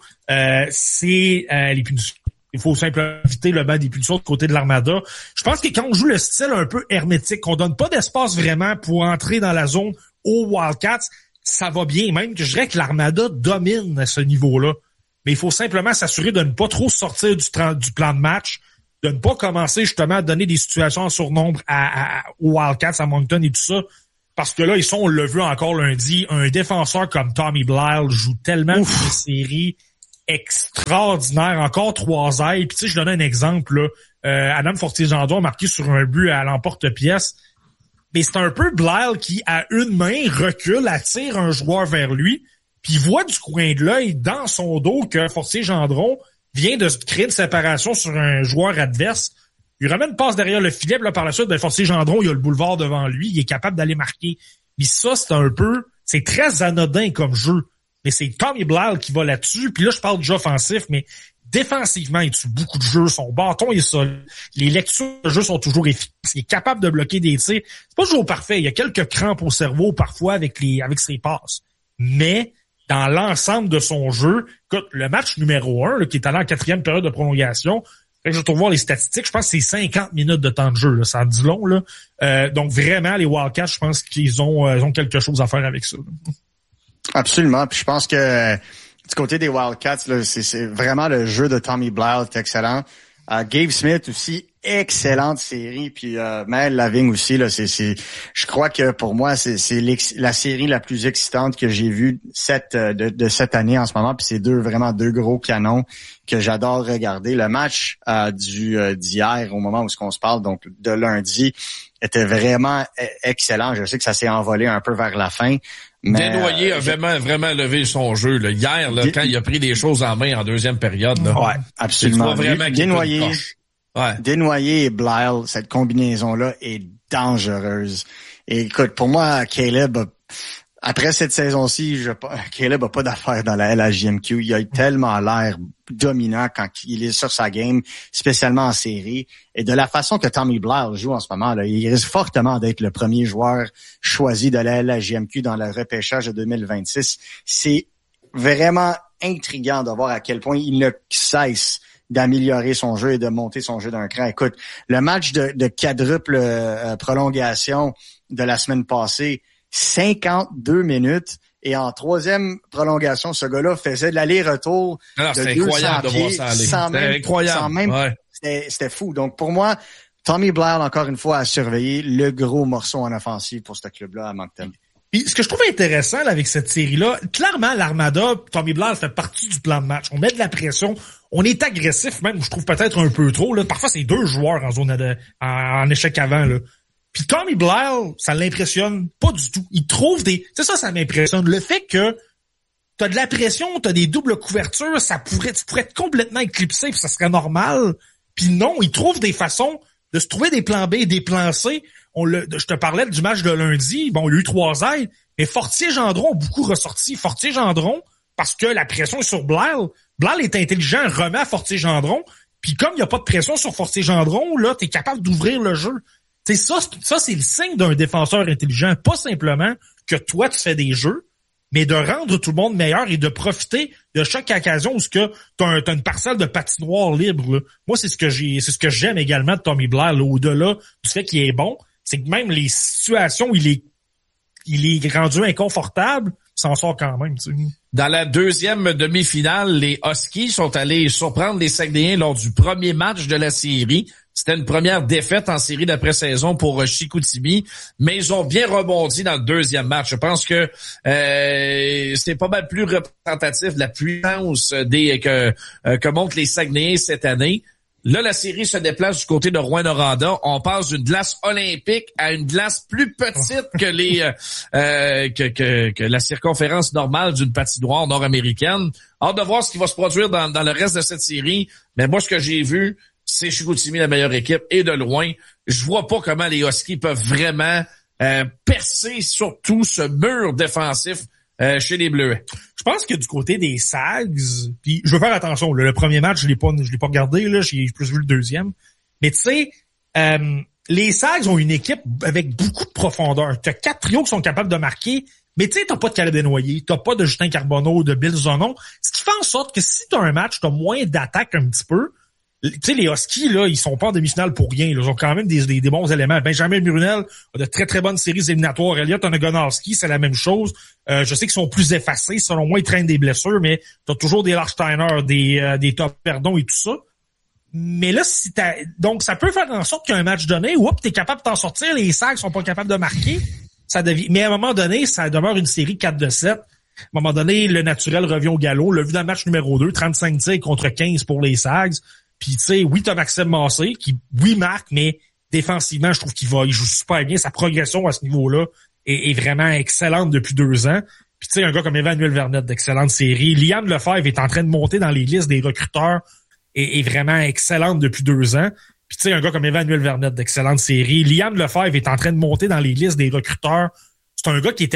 c'est les punitions. Il faut simplement éviter le banc des punitions de côté de l'Armada. Je pense que quand on joue le style un peu hermétique, qu'on donne pas d'espace vraiment pour entrer dans la zone aux Wildcats, ça va bien. Même que je dirais que l'Armada domine à ce niveau-là. Mais il faut simplement s'assurer de ne pas trop sortir du plan de match, de ne pas commencer justement à donner des situations en surnombre aux Wildcats, à Moncton et tout ça. Parce que là, on l'a vu encore lundi, un défenseur comme Tommy Blyle joue tellement une série extraordinaire, encore 3 ailes. Puis tu sais, je donne un exemple, là. Adam Fortier-Gendron a marqué sur un but à l'emporte-pièce. Mais c'est un peu Blyle qui, à une main, recule, attire un joueur vers lui, puis il voit du coin de l'œil dans son dos que Fortier-Gendron vient de se créer une séparation sur un joueur adverse. Il ramène une passe derrière le filet, là, par la suite, Fortier-Gendron, il a le boulevard devant lui, il est capable d'aller marquer. Mais ça, c'est très anodin comme jeu. Mais c'est Tommy Blyle qui va là-dessus. Puis là, je parle du jeu offensif, mais défensivement, il tue beaucoup de jeux. Son bâton est solide. Les lectures de jeu sont toujours efficaces. Il est capable de bloquer des tirs. C'est pas toujours parfait. Il y a quelques crampes au cerveau parfois avec ses passes. Mais dans l'ensemble de son jeu, écoute, le match numéro 1, là, qui est allé en 4e période de prolongation, je vais voir les statistiques, je pense que c'est 50 minutes de temps de jeu. Là. Ça en dit long. Là. Donc vraiment, les Wildcats, je pense qu'ils ont quelque chose à faire avec ça. Là. Absolument. Puis je pense que du côté des Wildcats, là, c'est vraiment le jeu de Tommy Blyle est excellent. Gabe Smith aussi, excellente série. Puis Mel Lavigne aussi, là, je crois que pour moi, c'est la série la plus excitante que j'ai vue de cette année en ce moment. Puis c'est vraiment deux gros canons que j'adore regarder. Le match d'hier, au moment où on se parle, donc de lundi, était vraiment excellent. Je sais que ça s'est envolé un peu vers la fin. Mais Desnoyers a vraiment levé son jeu. Là. Hier, là, quand il a pris des choses en main en deuxième période. Là, ouais, absolument. Desnoyers et Blyle, cette combinaison-là est dangereuse. Et écoute, pour moi, Caleb, après cette saison-ci, Caleb a pas d'affaire dans la LHJMQ. Il a tellement l'air dominant quand il est sur sa game, spécialement en série. Et de la façon que Tommy Blyle joue en ce moment, là, il risque fortement d'être le premier joueur choisi de la LHJMQ dans le repêchage de 2026. C'est vraiment intriguant de voir à quel point il ne cesse d'améliorer son jeu et de monter son jeu d'un cran. Écoute, le match de quadruple prolongation de la semaine passée, 52 minutes. Et en 3e prolongation, ce gars-là faisait de l'aller-retour de 200 pieds sans même. C'était fou. Donc, pour moi, Tommy Blyle, encore une fois, a surveillé le gros morceau en offensive pour ce club-là à Moncton. Puis, ce que je trouve intéressant là, avec cette série-là, clairement, l'Armada, Tommy Blyle fait partie du plan de match. On met de la pression. On est agressif, même, je trouve peut-être un peu trop. Là. Parfois, c'est 2 joueurs en zone en échec avant, là. Puis Tommy Blyle, ça l'impressionne pas du tout. Il trouve c'est ça m'impressionne. Le fait que t'as de la pression, t'as des doubles couvertures, tu pourrais être complètement éclipsé puis ça serait normal. Puis non, il trouve des façons de se trouver des plans B et des plans C. Je te parlais du match de lundi. Bon, il y a eu 3 aides, mais Fortier-Gendron a beaucoup ressorti. Fortier-Gendron, parce que la pression est sur Blyle. Blyle est intelligent, remet à Fortier-Gendron. Puis comme il n'y a pas de pression sur Fortier-Gendron, là, t'es capable d'ouvrir le jeu. C'est ça, c'est le signe d'un défenseur intelligent. Pas simplement que toi, tu fais des jeux, mais de rendre tout le monde meilleur et de profiter de chaque occasion où t'as une parcelle de patinoire libre. Là. Moi, c'est ce que j'aime également de Tommy Blyle, au-delà du fait qu'il est bon. C'est que même les situations où il est rendu inconfortable, s'en sort quand même. Tu sais. Dans la 2e demi-finale, les Huskies sont allés surprendre les Saguenayens lors du premier match de la série. C'était une première défaite en série d'après-saison pour Chicoutimi, mais ils ont bien rebondi dans le 2e match. Je pense que c'est pas mal plus représentatif de la puissance que montrent les Saguenayens cette année. Là, la série se déplace du côté de Rouyn-Noranda. On passe d'une glace olympique à une glace plus petite que la circonférence normale d'une patinoire nord-américaine. Hâte de voir ce qui va se produire dans le reste de cette série. Mais moi, ce que j'ai vu, c'est Chicoutimi la meilleure équipe et de loin. Je vois pas comment les Huskies peuvent vraiment percer surtout ce mur défensif chez les Bleuets. Je pense que du côté des Sags, puis je veux faire attention, là, le premier match, je l'ai pas regardé, là, j'ai plus vu le 2e. Mais tu sais, les Sags ont une équipe avec beaucoup de profondeur. T'as 4 trios qui sont capables de marquer, mais tu sais, t'as pas de Calais Desnoyers, t'as pas de Justin Carbonneau, de Bill Zonon, ce qui fait en sorte que si t'as un match, t'as moins d'attaque un petit peu. Tu sais, les Huskies, là, ils sont pas en demi-finale pour rien. Là. Ils ont quand même des bons éléments. Benjamin Brunel a de très, très bonnes séries éliminatoires. Elliot Onogonowski, c'est la même chose. Je sais qu'ils sont plus effacés. Selon moi, ils traînent des blessures, mais t'as toujours des Larsteiner, des Top Perdon et tout ça. Mais là, donc, ça peut faire en sorte qu'il y a un match donné, t'es capable de t'en sortir. Les Sags sont pas capables de marquer. Mais à un moment donné, ça demeure une série 4-7. À un moment donné, le naturel revient au galop. Le vu dans le match numéro 2, 35 tirs contre 15 pour les Sags. Puis tu sais, oui, t'as Maxime Massé qui, oui, marque, mais défensivement, je trouve il joue super bien. Sa progression à ce niveau-là est vraiment excellente depuis 2 ans. Puis tu sais, un gars comme Emmanuel Vermette, d'excellente série. Liam Lefebvre est en train de monter dans les listes des recruteurs et est vraiment excellente depuis 2 ans. Puis tu sais, un gars comme Emmanuel Vermette, d'excellente série. Liam Lefebvre est en train de monter dans les listes des recruteurs. C'est un gars qui est